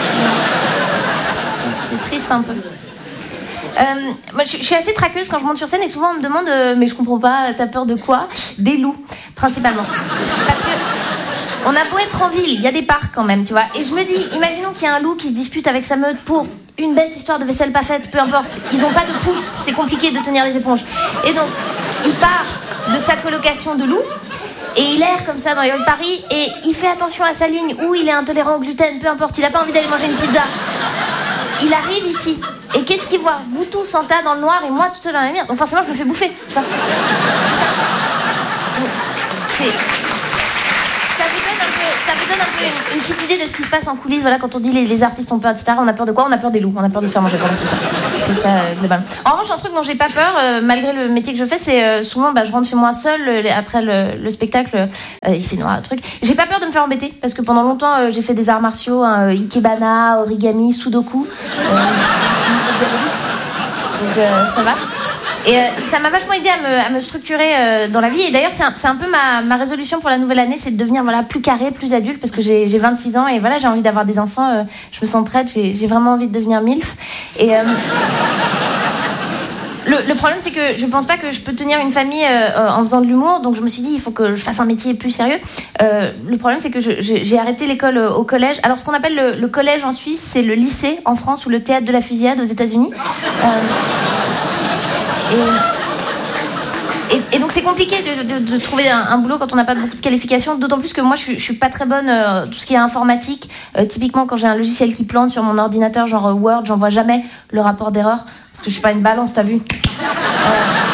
C'est triste un peu. Euh, moi, je, je suis assez traqueuse quand je monte sur scène, et souvent on me demande euh, mais je comprends pas, t'as peur de quoi? Des loups, principalement. Parce que on a beau être en ville, il y a des parcs quand même, tu vois. Et je me dis, imaginons qu'il y a un loup qui se dispute avec sa meute pour une bête histoire de vaisselle pas faite, peu importe. Ils ont pas de pouce, c'est compliqué de tenir les éponges. Et donc, il part de sa colocation de loups et il erre comme ça dans les rues de Paris, et il fait attention à sa ligne, où il est intolérant au gluten, peu importe, il a pas envie d'aller manger une pizza. Il arrive ici, et qu'est-ce qu'il voit? Vous tous en tas dans le noir et moi tout seul dans la lumière. Donc forcément je me fais bouffer. Enfin, c'est... Ça vous donne un peu, ça vous donne un peu une, une petite idée de ce qui se passe en coulisses. Voilà, quand on dit les, les artistes ont peur, et cetera. On a peur de quoi? On a peur des loups, on a peur de se faire manger. Voilà, c'est ça, c'est ça euh, globalement. En revanche, un truc dont j'ai pas peur, euh, malgré le métier que je fais, c'est euh, souvent bah, je rentre chez moi seule euh, après le, le spectacle, euh, il fait noir, un truc. J'ai pas peur de me faire embêter parce que pendant longtemps euh, j'ai fait des arts martiaux, hein, euh, ikebana, origami, sudoku. Euh, donc euh, ça va. Et euh, ça m'a vachement aidé à me, à me structurer euh, dans la vie. Et d'ailleurs, c'est un, c'est un peu ma, ma résolution pour la nouvelle année, c'est de devenir voilà, plus carré, plus adulte, parce que j'ai, j'ai vingt-six ans et voilà, j'ai envie d'avoir des enfants. Euh, je me sens prête, j'ai, j'ai vraiment envie de devenir milf. Et euh, le, le problème, c'est que je pense pas que je peux tenir une famille euh, en faisant de l'humour, donc je me suis dit, il faut que je fasse un métier plus sérieux. Euh, le problème, c'est que je, je, j'ai arrêté l'école au collège. Alors, ce qu'on appelle le, le collège en Suisse, c'est le lycée en France, ou le théâtre de la fusillade aux États-Unis. Euh, et... Et, et donc c'est compliqué de, de, de trouver un, un boulot quand on n'a pas beaucoup de qualifications, d'autant plus que moi je, je suis pas très bonne euh, tout ce qui est informatique. Euh, typiquement quand j'ai un logiciel qui plante sur mon ordinateur, genre euh, Word, j'envoie jamais le rapport d'erreur parce que je suis pas une balance, t'as vu. Euh,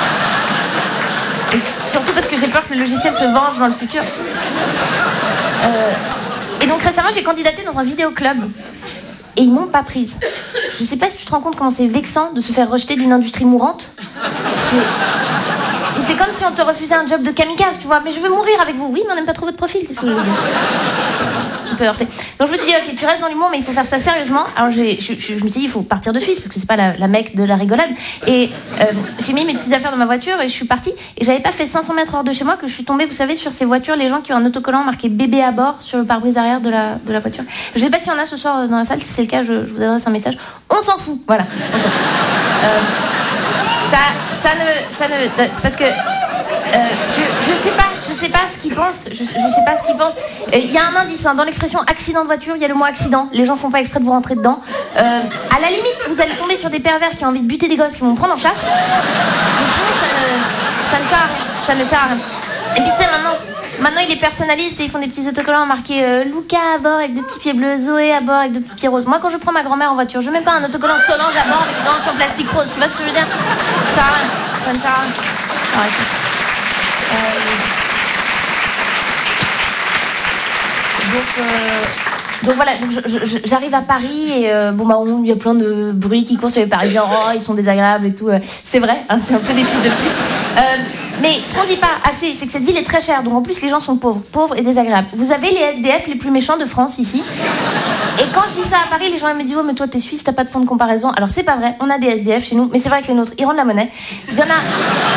et surtout parce que j'ai peur que le logiciel se venge dans le futur. Euh, et donc récemment j'ai candidaté dans un vidéoclub et ils m'ont pas prise. Je sais pas si tu te rends compte comment c'est vexant de se faire rejeter d'une industrie mourante. C'est... Et c'est comme si on te refusait un job de kamikaze, tu vois. Mais je veux mourir avec vous. Oui, mais on n'aime pas trop votre profil. Qu'est-ce que je veux dire ? peu heurté. Donc je me suis dit, ok, tu restes dans l'humour, mais il faut faire ça sérieusement. Alors j'ai, je, je, je me suis dit, il faut partir de Suisse, parce que c'est pas la, la mecque de la rigolade. Et euh, j'ai mis mes petites affaires dans ma voiture et je suis partie. Et j'avais pas fait cinq cents mètres hors de chez moi que je suis tombée, vous savez, sur ces voitures, les gens qui ont un autocollant marqué bébé à bord sur le pare-brise arrière de la, de la voiture. Je sais pas s'il y en a ce soir dans la salle, si c'est le cas, je, je vous adresse un message. On s'en fout, voilà. On s'en fout. Euh, ça, ça ne, ça ne, parce que euh, je, je sais pas, je sais pas ce qu'ils pensent, je, je sais pas ce qu'ils pensent. Il y a un indice hein, dans l'expression accident de voiture, il y a le mot accident. Les gens font pas exprès de vous rentrer dedans. Euh, à la limite, vous allez tomber sur des pervers qui ont envie de buter des gosses qui vont vous prendre en chasse. Mais sinon, ça ne, ça ne sert à rien. Ça ne sert à rien. Et puis tu sais maintenant. Maintenant, ils les personnalisent et ils font des petits autocollants marqués euh, Luca à bord avec deux petits pieds bleus, Zoé à bord avec deux petits pieds roses. Moi, quand je prends ma grand-mère en voiture, je mets pas un autocollant Solange à bord avec des hanches en plastique rose. Tu vois ce que je veux dire? Ça sert à rien. Ça ne sert à rien. Arrête. Euh... Donc, euh... donc voilà. Donc je, je, j'arrive à Paris et euh, bon bah il y a plein de bruits qui courent sur les Parisiens. Oh, ils sont désagréables et tout. C'est vrai. Hein, c'est un peu des fils de pute. Euh, mais ce qu'on dit pas assez, c'est que cette ville est très chère, donc en plus les gens sont pauvres, pauvres et désagréables. Vous avez les S D F les plus méchants de France ici. Et quand je dis ça à Paris, les gens me disent oh mais toi t'es suisse, t'as pas de point de comparaison. Alors c'est pas vrai, on a des S D F chez nous, mais c'est vrai que les nôtres, ils rendent la monnaie. Il y en a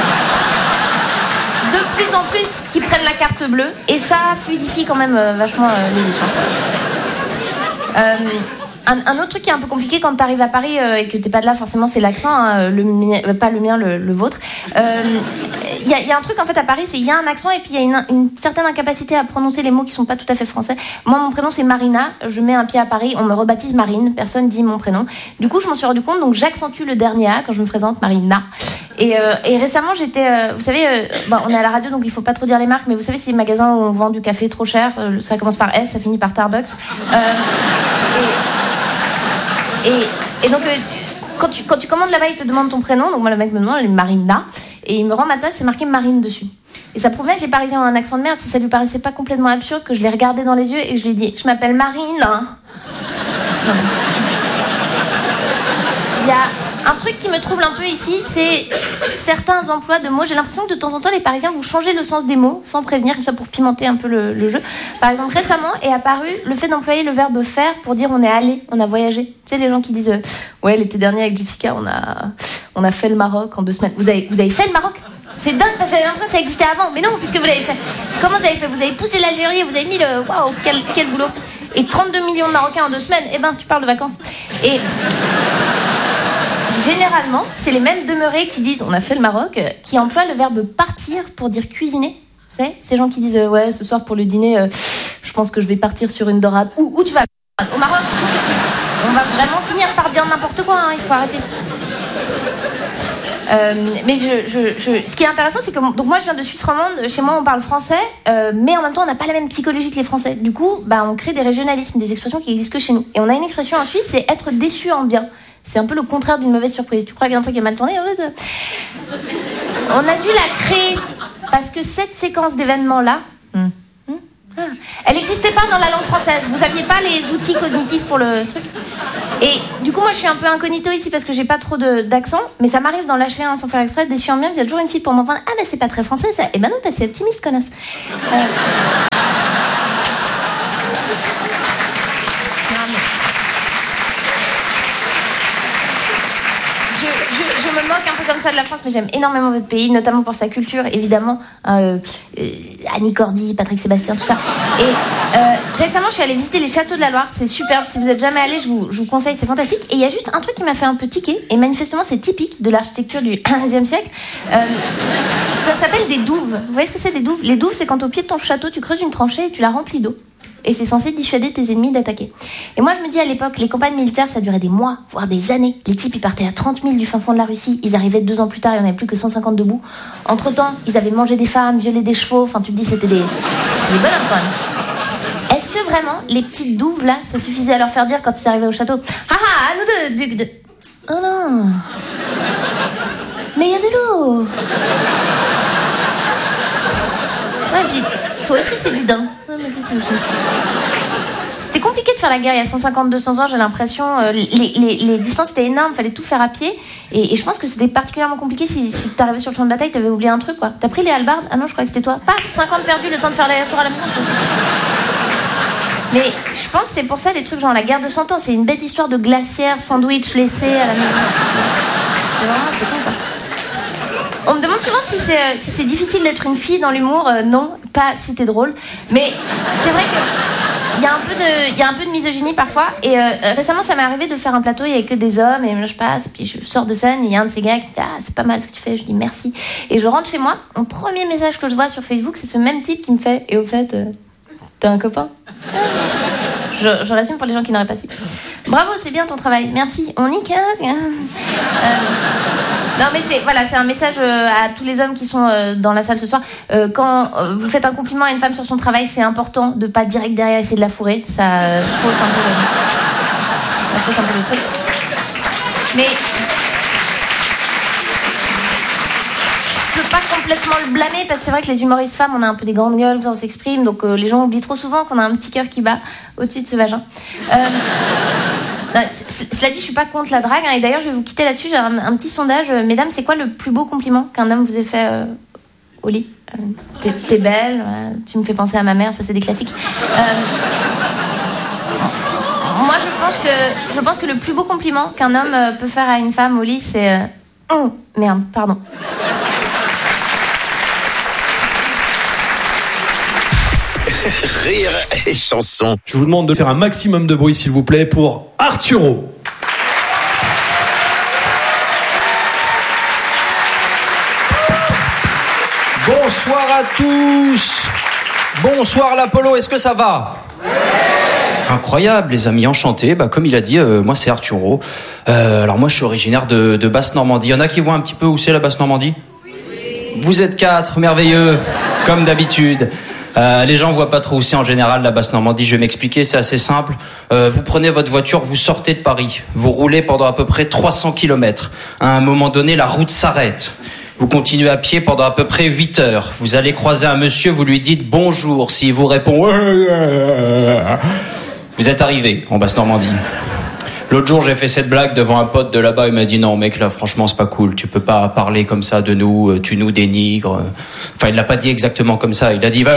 de plus en plus qui prennent la carte bleue, et ça fluidifie quand même euh, vachement euh, les échanges. Euh, Un, un autre truc qui est un peu compliqué quand t'arrives à Paris euh, et que t'es pas de là, forcément, c'est l'accent, hein, le mien, euh, pas le mien, le, le vôtre. Il euh, y, y a un truc en fait à Paris, c'est il y a un accent et puis il y a une, une certaine incapacité à prononcer les mots qui sont pas tout à fait français. Moi, mon prénom c'est Marina. Je mets un pied à Paris, on me rebaptise Marine. Personne dit mon prénom. Du coup, je m'en suis rendu compte, donc j'accentue le dernier A quand je me présente, Marina. Et, euh, et récemment, j'étais, euh, vous savez, euh, bon, on est à la radio, donc il faut pas trop dire les marques, mais vous savez, ces magasins où on vend du café trop cher, euh, ça commence par S, ça finit par Starbucks. Euh, et, Et, et donc, euh, quand, tu, quand tu commandes là-bas, ils te demandent ton prénom. Donc moi, le mec me demande, elle est Marina. Et il me rend ma tasse, c'est marqué Marine dessus. Et ça prouvait que les Parisiens ont un accent de merde. Si ça lui paraissait pas complètement absurde, que je les regardais dans les yeux et que je lui ai dit, je m'appelle Marine. Il y a un truc qui me trouble un peu ici, c'est certains emplois de mots. J'ai l'impression que de temps en temps, les Parisiens vont changer le sens des mots sans prévenir, comme ça pour pimenter un peu le, le jeu. Par exemple, récemment est apparu le fait d'employer le verbe faire pour dire on est allé, on a voyagé. Tu sais, les gens qui disent euh, ouais, l'été dernier avec Jessica, on a, on a fait le Maroc en deux semaines. Vous avez, vous avez fait le Maroc? C'est dingue parce que j'avais l'impression que ça existait avant, mais non, puisque vous l'avez fait. Comment vous avez fait? Vous avez poussé l'Algérie, vous avez mis le waouh, quel, quel boulot. Et trente-deux millions de Marocains en deux semaines, eh ben, tu parles de vacances. Et généralement, c'est les mêmes demeurés qui disent on a fait le Maroc, qui emploient le verbe partir pour dire cuisiner. Vous savez, ces gens qui disent ouais, ce soir pour le dîner, euh, je pense que je vais partir sur une dorade. Où, où tu vas? Au Maroc? On va vraiment finir par dire n'importe quoi, hein, il faut arrêter. Euh, mais je, je, je, ce qui est intéressant, c'est que donc moi je viens de Suisse romande, chez moi on parle français, euh, mais en même temps on n'a pas la même psychologie que les Français. Du coup, bah, on crée des régionalismes, des expressions qui existent que chez nous. Et on a une expression en Suisse, c'est être déçu en bien. C'est un peu le contraire d'une mauvaise surprise. Tu crois qu'il y a un truc qui est mal tourné? En fait, on a dû la créer parce que cette séquence d'événements-là, hmm, hmm, ah, elle n'existait pas dans la langue française. Vous n'aviez pas les outils cognitifs pour le truc. Et du coup, moi, je suis un peu incognito ici parce que j'ai pas trop de, d'accent, mais ça m'arrive d'en lâcher un sans faire exprès, déçu en bien. Il y a toujours une fille pour m'entendre. Ah, bah c'est pas très français ça. Et ben non, bah, c'est optimiste, connasse. Euh... Je me moque un peu comme ça de la France, mais j'aime énormément votre pays, notamment pour sa culture, évidemment. Euh, euh, Annie Cordy, Patrick Sébastien, tout ça. Et euh, récemment, je suis allée visiter les châteaux de la Loire. C'est superbe. Si vous n'êtes jamais allé, je vous, je vous conseille. C'est fantastique. Et il y a juste un truc qui m'a fait un peu tiquer. Et manifestement, c'est typique de l'architecture du quinzième siècle. Euh, ça s'appelle des douves. Vous voyez ce que c'est, des douves? Les douves, c'est quand au pied de ton château, tu creuses une tranchée et tu la remplis d'eau. Et c'est censé dissuader tes ennemis d'attaquer. Et moi, je me dis, à l'époque, les campagnes militaires, ça durait des mois, voire des années. Les types, ils partaient à trente mille du fin fond de la Russie. Ils arrivaient deux ans plus tard, il n'y en avait plus que cent cinquante debout. Entre-temps, ils avaient mangé des femmes, violé des chevaux. Enfin, tu te dis, c'était des, c'était des bonhommes, quand même. Est-ce que vraiment, les petites douves, là, ça suffisait à leur faire dire quand ils arrivaient au château? Ah ah, à nous deux, duc de... Oh non. Mais il y a de l'eau. Ouais, puis toi aussi, c'est du daim. C'était compliqué de faire la guerre il y a cent cinquante à deux cents ans, j'ai l'impression. Euh, les, les, les distances étaient énormes, fallait tout faire à pied. Et, et je pense que c'était particulièrement compliqué si, si t'arrivais sur le champ de bataille, t'avais oublié un truc, quoi. T'as pris les hallebardes? Ah non, je crois que c'était toi. Pas cinquante perdus, le temps de faire l'aller-retour à la maison. Mais je pense que c'est pour ça les trucs genre la guerre de cent ans, c'est une bête histoire de glacière, sandwich laissé à la maison. C'est vraiment, c'est con, quoi. On me demande souvent si c'est, euh, si c'est difficile d'être une fille dans l'humour. Euh, non, pas si t'es drôle. Mais c'est vrai qu'il y a un peu de, il y a un peu de misogynie parfois. Et euh, récemment, ça m'est arrivé de faire un plateau, il n'y avait que des hommes. Et je passe, puis je sors de scène, et il y a un de ces gars qui dit « Ah, c'est pas mal ce que tu fais ». Je dis « Merci ». Et je rentre chez moi. Mon premier message que je vois sur Facebook, c'est ce même type qui me fait « Et au fait, euh, t'as un copain ?» je, je résume pour les gens qui n'auraient pas su. Bravo, c'est bien ton travail. Merci. On y casse. euh... Non mais c'est voilà, c'est un message euh, à tous les hommes qui sont euh, dans la salle ce soir. Euh, quand euh, vous faites un compliment à une femme sur son travail, c'est important de pas direct derrière essayer de la fourrer. Ça euh, fausse un peu le... ça fausse un peu le truc. Mais je peux pas complètement le blâmer parce que c'est vrai que les humoristes femmes, on a un peu des grandes gueules quand on s'exprime, donc euh, les gens oublient trop souvent qu'on a un petit cœur qui bat au-dessus de ce vagin. Euh... Non, c- c- cela dit, je suis pas contre la drague, hein, et d'ailleurs, je vais vous quitter là-dessus. J'ai un, un petit sondage. Mesdames, c'est quoi le plus beau compliment qu'un homme vous ait fait euh, au lit? euh, t'es, t'es belle, euh, tu me fais penser à ma mère, ça c'est des classiques. Euh, moi, je pense que je pense que le plus beau compliment qu'un homme euh, peut faire à une femme au lit, c'est euh, oh, merde, pardon. Rire et chanson. Je vous demande de faire un maximum de bruit, s'il vous plaît, pour Arturo. Bonsoir à tous. Bonsoir l'Apollo, est-ce que ça va? Incroyable les amis, enchanté. Bah, comme il a dit, euh, moi c'est Arturo. Euh, alors moi je suis originaire de, de Basse-Normandie. Il y en a qui voient un petit peu où c'est la Basse-Normandie? Oui. Vous êtes quatre, merveilleux, comme d'habitude. Euh, les gens voient pas trop où c'est en général la Basse-Normandie. Je vais m'expliquer, c'est assez simple. Euh, vous prenez votre voiture, vous sortez de Paris. Vous roulez pendant à peu près trois cents kilomètres. À un moment donné, la route s'arrête. Vous continuez à pied pendant à peu près huit heures. Vous allez croiser un monsieur, vous lui dites bonjour. S'il vous répond, vous êtes arrivé en Basse-Normandie. L'autre jour, j'ai fait cette blague devant un pote de là-bas. Il m'a dit non, mec, là, franchement, c'est pas cool. Tu peux pas parler comme ça de nous. Tu nous dénigres. Enfin, il l'a pas dit exactement comme ça. Il a dit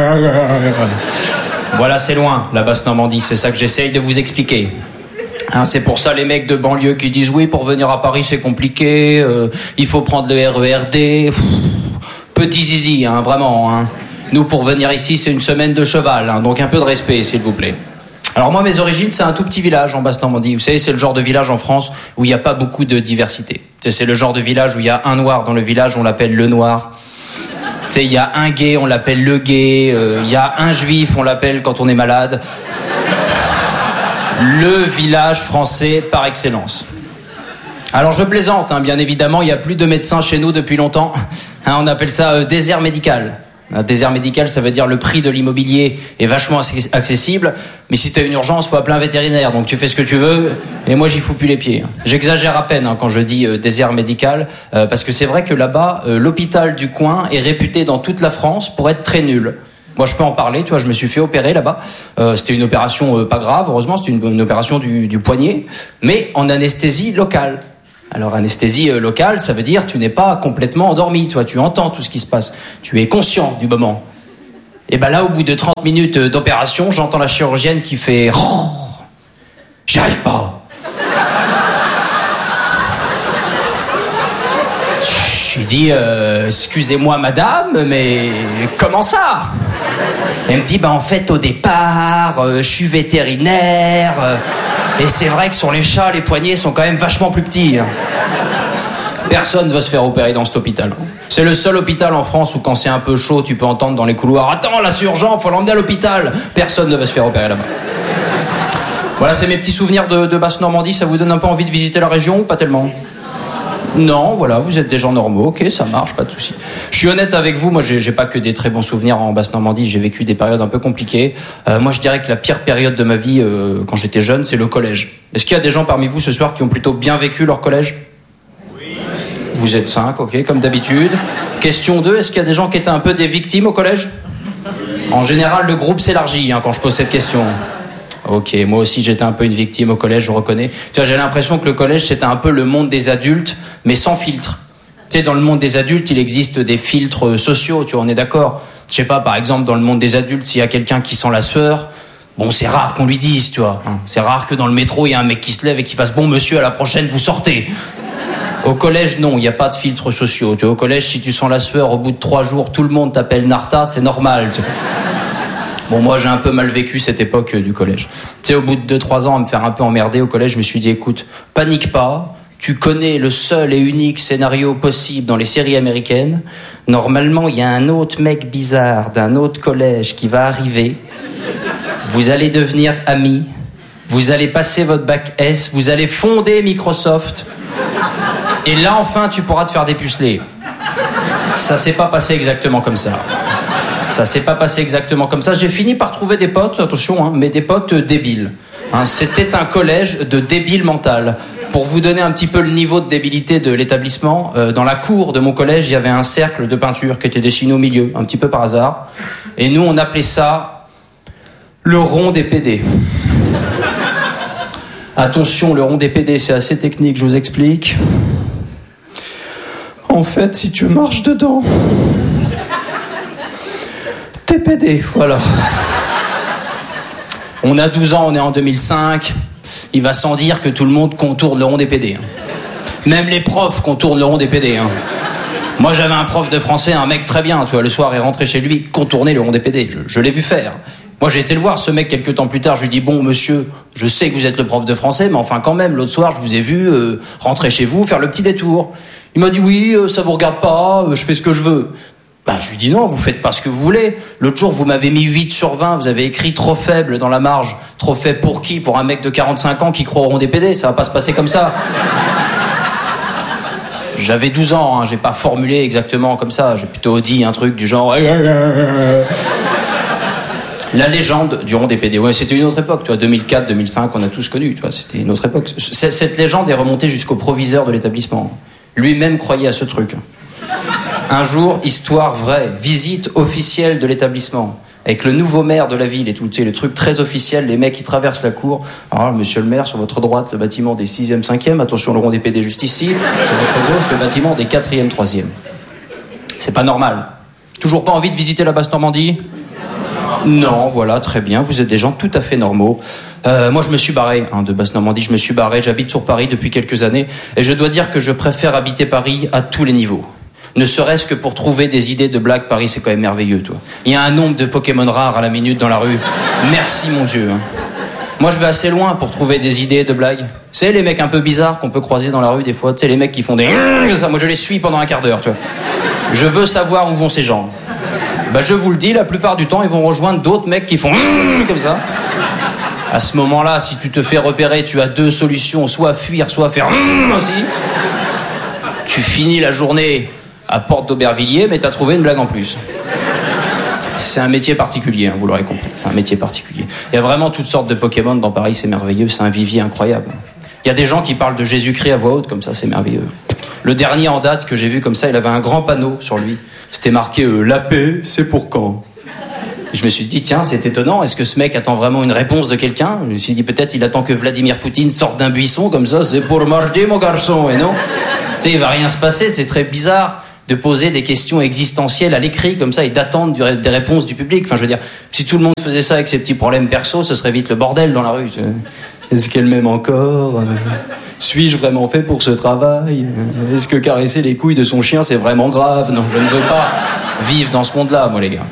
voilà, c'est loin, la Basse-Normandie. C'est ça que j'essaye de vous expliquer. Hein, c'est pour ça les mecs de banlieue qui disent oui, pour venir à Paris, c'est compliqué. Euh, il faut prendre le R E R D. Pff, petit zizi, hein, vraiment. Hein. Nous, pour venir ici, c'est une semaine de cheval. Hein, donc un peu de respect, s'il vous plaît. Alors moi, mes origines, c'est un tout petit village en Basse-Normandie. Vous savez, c'est le genre de village en France où il n'y a pas beaucoup de diversité. C'est, c'est le genre de village où il y a un noir dans le village, on l'appelle le noir. Tu sais, il y a un gay, on l'appelle le gay. Euh, il y a un juif, on l'appelle quand on est malade. Le village français par excellence. Alors je plaisante, hein, bien évidemment, il n'y a plus de médecins chez nous depuis longtemps. Hein, on appelle ça euh, désert médical. Un désert médical, ça veut dire le prix de l'immobilier est vachement accessible, mais si t'as une urgence, faut appeler un vétérinaire, donc tu fais ce que tu veux, et moi j'y fous plus les pieds. J'exagère à peine hein, quand je dis euh, désert médical, euh, parce que c'est vrai que là-bas, euh, l'hôpital du coin est réputé dans toute la France pour être très nul. Moi je peux en parler, tu vois, je me suis fait opérer là-bas, euh, c'était une opération euh, pas grave, heureusement, c'était une, une opération du, du poignet, mais en anesthésie locale. Alors anesthésie euh, locale, ça veut dire tu n'es pas complètement endormi, toi, tu entends tout ce qui se passe, tu es conscient du moment. Et ben là, au bout de trente minutes d'opération, j'entends la chirurgienne qui fait oh, j'y arrive pas. Je lui dis euh, excusez-moi madame, mais comment ça? Elle me dit bah en fait au départ, euh, je suis vétérinaire. Euh, Et c'est vrai que sur les chats, les poignets sont quand même vachement plus petits. Personne ne veut se faire opérer dans cet hôpital. C'est le seul hôpital en France où quand c'est un peu chaud, tu peux entendre dans les couloirs « Attends, là c'est urgent, faut l'emmener à l'hôpital !» Personne ne veut se faire opérer là-bas. Voilà, c'est mes petits souvenirs de, de Basse-Normandie. Ça vous donne un peu envie de visiter la région ou pas tellement ? Non, voilà, vous êtes des gens normaux, ok, ça marche, pas de souci. Je suis honnête avec vous, moi j'ai, j'ai pas que des très bons souvenirs en Basse-Normandie, j'ai vécu des périodes un peu compliquées. Euh, moi je dirais que la pire période de ma vie euh, quand j'étais jeune, c'est le collège. Est-ce qu'il y a des gens parmi vous ce soir qui ont plutôt bien vécu leur collège ? Oui. Vous êtes cinq, ok, comme d'habitude. Question deux, est-ce qu'il y a des gens qui étaient un peu des victimes au collège ? En général, le groupe s'élargit hein, quand je pose cette question. Ok, moi aussi j'étais un peu une victime au collège, je reconnais. Tu vois, j'ai l'impression que le collège c'était un peu le monde des adultes, mais sans filtre. Tu sais, dans le monde des adultes, il existe des filtres sociaux, tu vois, on est d'accord. Je sais pas, par exemple, dans le monde des adultes, s'il y a quelqu'un qui sent la sueur, Bon, c'est rare qu'on lui dise, tu vois. Hein. C'est rare que dans le métro, il y a un mec qui se lève et qui fasse « Bon, monsieur, à la prochaine, vous sortez ». Au collège, non, il n'y a pas de filtres sociaux. Tu vois, au collège, si tu sens la sueur, au bout de trois jours, tout le monde t'appelle Narta, c'est normal. Tu vois. Bon, moi, j'ai un peu mal vécu cette époque euh, du collège. Tu sais, au bout de deux trois ans, à me faire un peu emmerder au collège, je me suis dit, écoute, panique pas, tu connais le seul et unique scénario possible dans les séries américaines. Normalement, il y a un autre mec bizarre d'un autre collège qui va arriver. Vous allez devenir amis. Vous allez passer votre bac S. Vous allez fonder Microsoft. Et là, enfin, tu pourras te faire dépuceler. Ça s'est pas passé exactement comme ça. Ça s'est pas passé exactement comme ça. J'ai fini par trouver des potes, attention, hein, mais des potes débiles. Hein, c'était un collège de débiles mental. Pour vous donner un petit peu le niveau de débilité de l'établissement, euh, dans la cour de mon collège, il y avait un cercle de peinture qui était dessiné au milieu, un petit peu par hasard. Et nous, on appelait ça le rond des P D. Attention, le rond des P D, c'est assez technique, je vous explique. En fait, si tu marches dedans, t'es P D, voilà. On a douze ans, on est en deux mille cinq. Il va sans dire que tout le monde contourne le rond des P D. Hein. Même les profs contournent le rond des P D. Hein. Moi, j'avais un prof de français, un mec très bien, tu vois, le soir, il rentrait chez lui, contournait le rond des P D. Je, je l'ai vu faire. Moi, j'ai été le voir, ce mec, quelques temps plus tard. Je lui dis, bon, monsieur, je sais que vous êtes le prof de français, mais enfin, quand même, l'autre soir, je vous ai vu euh, rentrer chez vous, faire le petit détour. Il m'a dit, oui, euh, ça vous regarde pas, euh, je fais ce que je veux. Bah, je lui dis, non, vous faites pas ce que vous voulez. L'autre jour, vous m'avez mis huit sur vingt, vous avez écrit trop faible dans la marge. Trop faible pour qui? Pour un mec de quarante-cinq ans qui croit au rond des P D, ça va pas se passer comme ça. J'avais douze ans, hein, j'ai pas formulé exactement comme ça, j'ai plutôt dit un truc du genre... La légende du rond des P D, ouais, c'était une autre époque, tu vois, deux mille quatre, deux mille cinq, on a tous connu, tu vois, c'était une autre époque. Cette légende est remontée jusqu'au proviseur de l'établissement. Lui-même croyait à ce truc. Un jour, histoire vraie, visite officielle de l'établissement, avec le nouveau maire de la ville et tout, tu sais, le truc très officiel, les mecs qui traversent la cour. Alors, monsieur le maire, sur votre droite, le bâtiment des sixième, cinquième, attention, le rond des P D juste ici. Sur votre gauche, le bâtiment des quatrième, troisième. C'est pas normal. Toujours pas envie de visiter la Basse-Normandie ? Non, voilà, très bien, vous êtes des gens tout à fait normaux. Euh, moi, je me suis barré hein, de Basse-Normandie, je me suis barré, j'habite sur Paris depuis quelques années, et je dois dire que je préfère habiter Paris à tous les niveaux. Ne serait-ce que pour trouver des idées de blagues, Paris, c'est quand même merveilleux, toi. Il y a un nombre de Pokémon rares à la minute dans la rue. Merci, mon Dieu. Hein. Moi, je vais assez loin pour trouver des idées de blagues. Tu sais, les mecs un peu bizarres qu'on peut croiser dans la rue des fois, tu sais, les mecs qui font des... ça, moi, je les suis pendant un quart d'heure, tu vois. Je veux savoir où vont ces gens. Bah, je vous le dis, la plupart du temps, ils vont rejoindre d'autres mecs qui font comme ça. À ce moment-là, si tu te fais repérer, tu as deux solutions, soit fuir, soit faire aussi. Tu finis la journée à Porte d'Aubervilliers, mais t'as trouvé une blague en plus. C'est un métier particulier, hein, vous l'aurez compris. C'est un métier particulier. Il y a vraiment toutes sortes de Pokémon dans Paris, c'est merveilleux, c'est un vivier incroyable. Il y a des gens qui parlent de Jésus-Christ à voix haute comme ça, c'est merveilleux. Le dernier en date que j'ai vu comme ça, il avait un grand panneau sur lui. C'était marqué euh, « La paix, c'est pour quand ?» Et je me suis dit, tiens, c'est étonnant, est-ce que ce mec attend vraiment une réponse de quelqu'un? Je me suis dit, peut-être il attend que Vladimir Poutine sorte d'un buisson comme ça, c'est pour mardi, mon garçon, et non? Tu sais, il va rien se passer, c'est très bizarre de poser des questions existentielles à l'écrit comme ça et d'attendre des réponses du public. Enfin, je veux dire, si tout le monde faisait ça avec ses petits problèmes perso, ce serait vite le bordel dans la rue. Est-ce qu'elle m'aime encore? Suis-je vraiment fait pour ce travail? Est-ce que caresser les couilles de son chien, c'est vraiment grave? Non, je ne veux pas vivre dans ce monde-là, moi, les gars.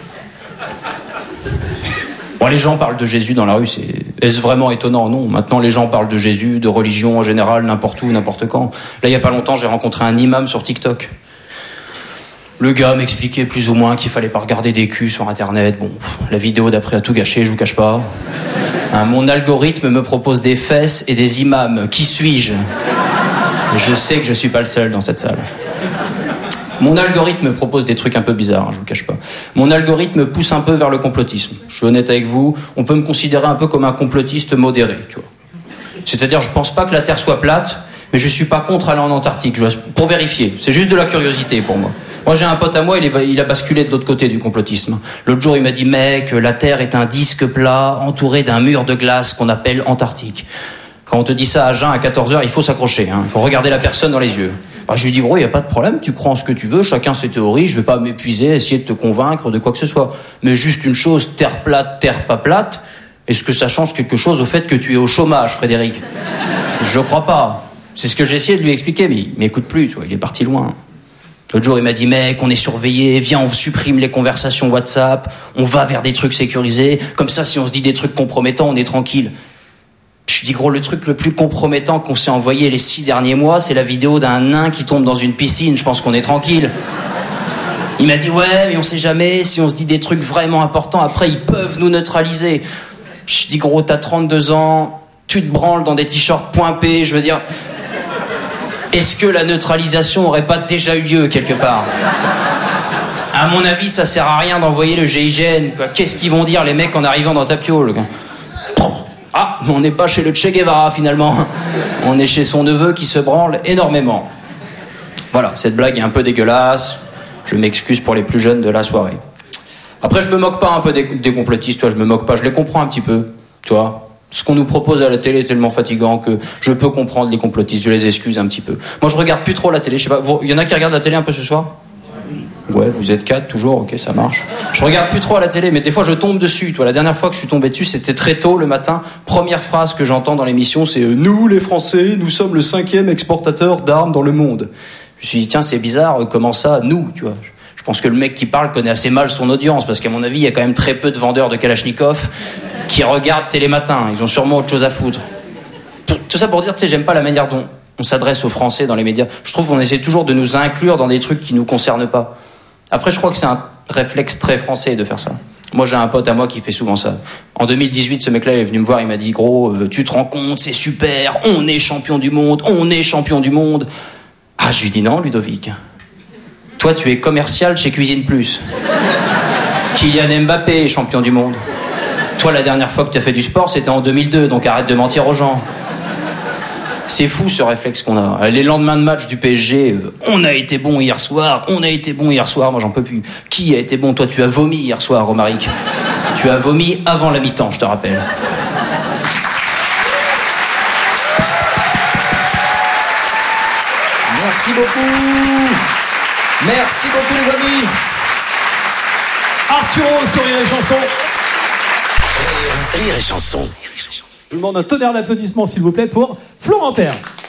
Bon, les gens parlent de Jésus dans la rue, c'est... Est-ce vraiment étonnant? Non. Maintenant, les gens parlent de Jésus, de religion en général, n'importe où, n'importe quand. Là, il y a pas longtemps, j'ai rencontré un imam sur TikTok. Le gars m'expliquait plus ou moins qu'il fallait pas regarder des culs sur Internet. Bon, la vidéo d'après a tout gâché, je vous cache pas. Hein, mon algorithme me propose des fesses et des imams. Qui suis-je? Je sais que je suis pas le seul dans cette salle. Mon algorithme me propose des trucs un peu bizarres, hein, je vous cache pas. Mon algorithme me pousse un peu vers le complotisme. Je suis honnête avec vous, on peut me considérer un peu comme un complotiste modéré, tu vois. C'est-à-dire, je pense pas que la Terre soit plate, mais je suis pas contre aller en Antarctique, je vois, pour vérifier. C'est juste de la curiosité pour moi. Moi, j'ai un pote à moi, il, est, il a basculé de l'autre côté du complotisme. L'autre jour, il m'a dit, mec, la Terre est un disque plat entouré d'un mur de glace qu'on appelle Antarctique. Quand on te dit ça à jeun à quatorze heures, il faut s'accrocher, hein. Il faut regarder la personne dans les yeux. Alors, je lui dis, gros, il n'y a pas de problème, tu crois en ce que tu veux, chacun ses théories, je vais pas m'épuiser, essayer de te convaincre de quoi que ce soit. Mais juste une chose, terre plate, terre pas plate, Est-ce que ça change quelque chose au fait que tu es au chômage, Frédéric? Je crois pas. C'est ce que j'ai essayé de lui expliquer, mais il m'écoute plus, tu vois, il est parti loin. L'autre jour, il m'a dit, mec, on est surveillé, viens, on supprime les conversations WhatsApp, on va vers des trucs sécurisés, comme ça, si on se dit des trucs compromettants, on est tranquille. Je lui dis, gros, le truc le plus compromettant qu'on s'est envoyé les six derniers mois, c'est la vidéo d'un nain qui tombe dans une piscine, je pense qu'on est tranquille. Il m'a dit, ouais, mais on sait jamais, si on se dit des trucs vraiment importants, après, ils peuvent nous neutraliser. Je dis, gros, t'as trente-deux ans, tu te branles dans des t-shirts point P, je veux dire... Est-ce que la neutralisation aurait pas déjà eu lieu quelque part? À mon avis, ça sert à rien d'envoyer le G I G N, quoi. Qu'est-ce qu'ils vont dire, les mecs, en arrivant dans ta piole, quoi? Ah, on n'est pas chez le Che Guevara, finalement. On est chez son neveu qui se branle énormément. Voilà, cette blague est un peu dégueulasse. Je m'excuse pour les plus jeunes de la soirée. Après, je me moque pas un peu des, des complotistes, toi, je me moque pas, je les comprends un petit peu, tu vois. Ce qu'on nous propose à la télé est tellement fatigant que je peux comprendre les complotistes, je les excuse un petit peu. Moi, je regarde plus trop la télé, je sais pas, il y en a qui regardent la télé un peu ce soir? Ouais, vous êtes quatre toujours, ok, ça marche. Je regarde plus trop à la télé, mais des fois je tombe dessus. Toi, la dernière fois que je suis tombé dessus, c'était très tôt le matin. Première phrase que j'entends dans l'émission, c'est euh, « Nous, les Français, nous sommes le cinquième exportateur d'armes dans le monde. » Je me suis dit, tiens, c'est bizarre, euh, comment ça, nous, tu vois? Je pense que le mec qui parle connaît assez mal son audience, parce qu'à mon avis, il y a quand même très peu de vendeurs de Kalachnikov qui regardent Télématin. Ils ont sûrement autre chose à foutre. Tout ça pour dire, tu sais, j'aime pas la manière dont on s'adresse aux Français dans les médias. Je trouve qu'on essaie toujours de nous inclure dans des trucs qui nous concernent pas. Après, je crois que c'est un réflexe très français de faire ça. Moi, j'ai un pote à moi qui fait souvent ça. En deux mille dix-huit, ce mec-là, il est venu me voir, il m'a dit, gros, euh, tu te rends compte, c'est super, on est champion du monde, on est champion du monde. Ah, je lui dis non, Ludovic. Toi, tu es commercial chez Cuisine Plus. Kylian Mbappé est champion du monde. Toi, la dernière fois que tu as fait du sport, c'était en deux mille deux, donc arrête de mentir aux gens. C'est fou ce réflexe qu'on a. Les lendemains de match du P S G, euh, on a été bon hier soir, on a été bon hier soir, moi j'en peux plus. Qui a été bon? Toi, tu as vomi hier soir, Romaric. Tu as vomi avant la mi-temps, je te rappelle. Merci beaucoup. Merci beaucoup les amis. Arturo sur Rire et Chanson. Rire et Chanson. Je vous demande un tonnerre d'applaudissements s'il vous plaît pour Florent Père.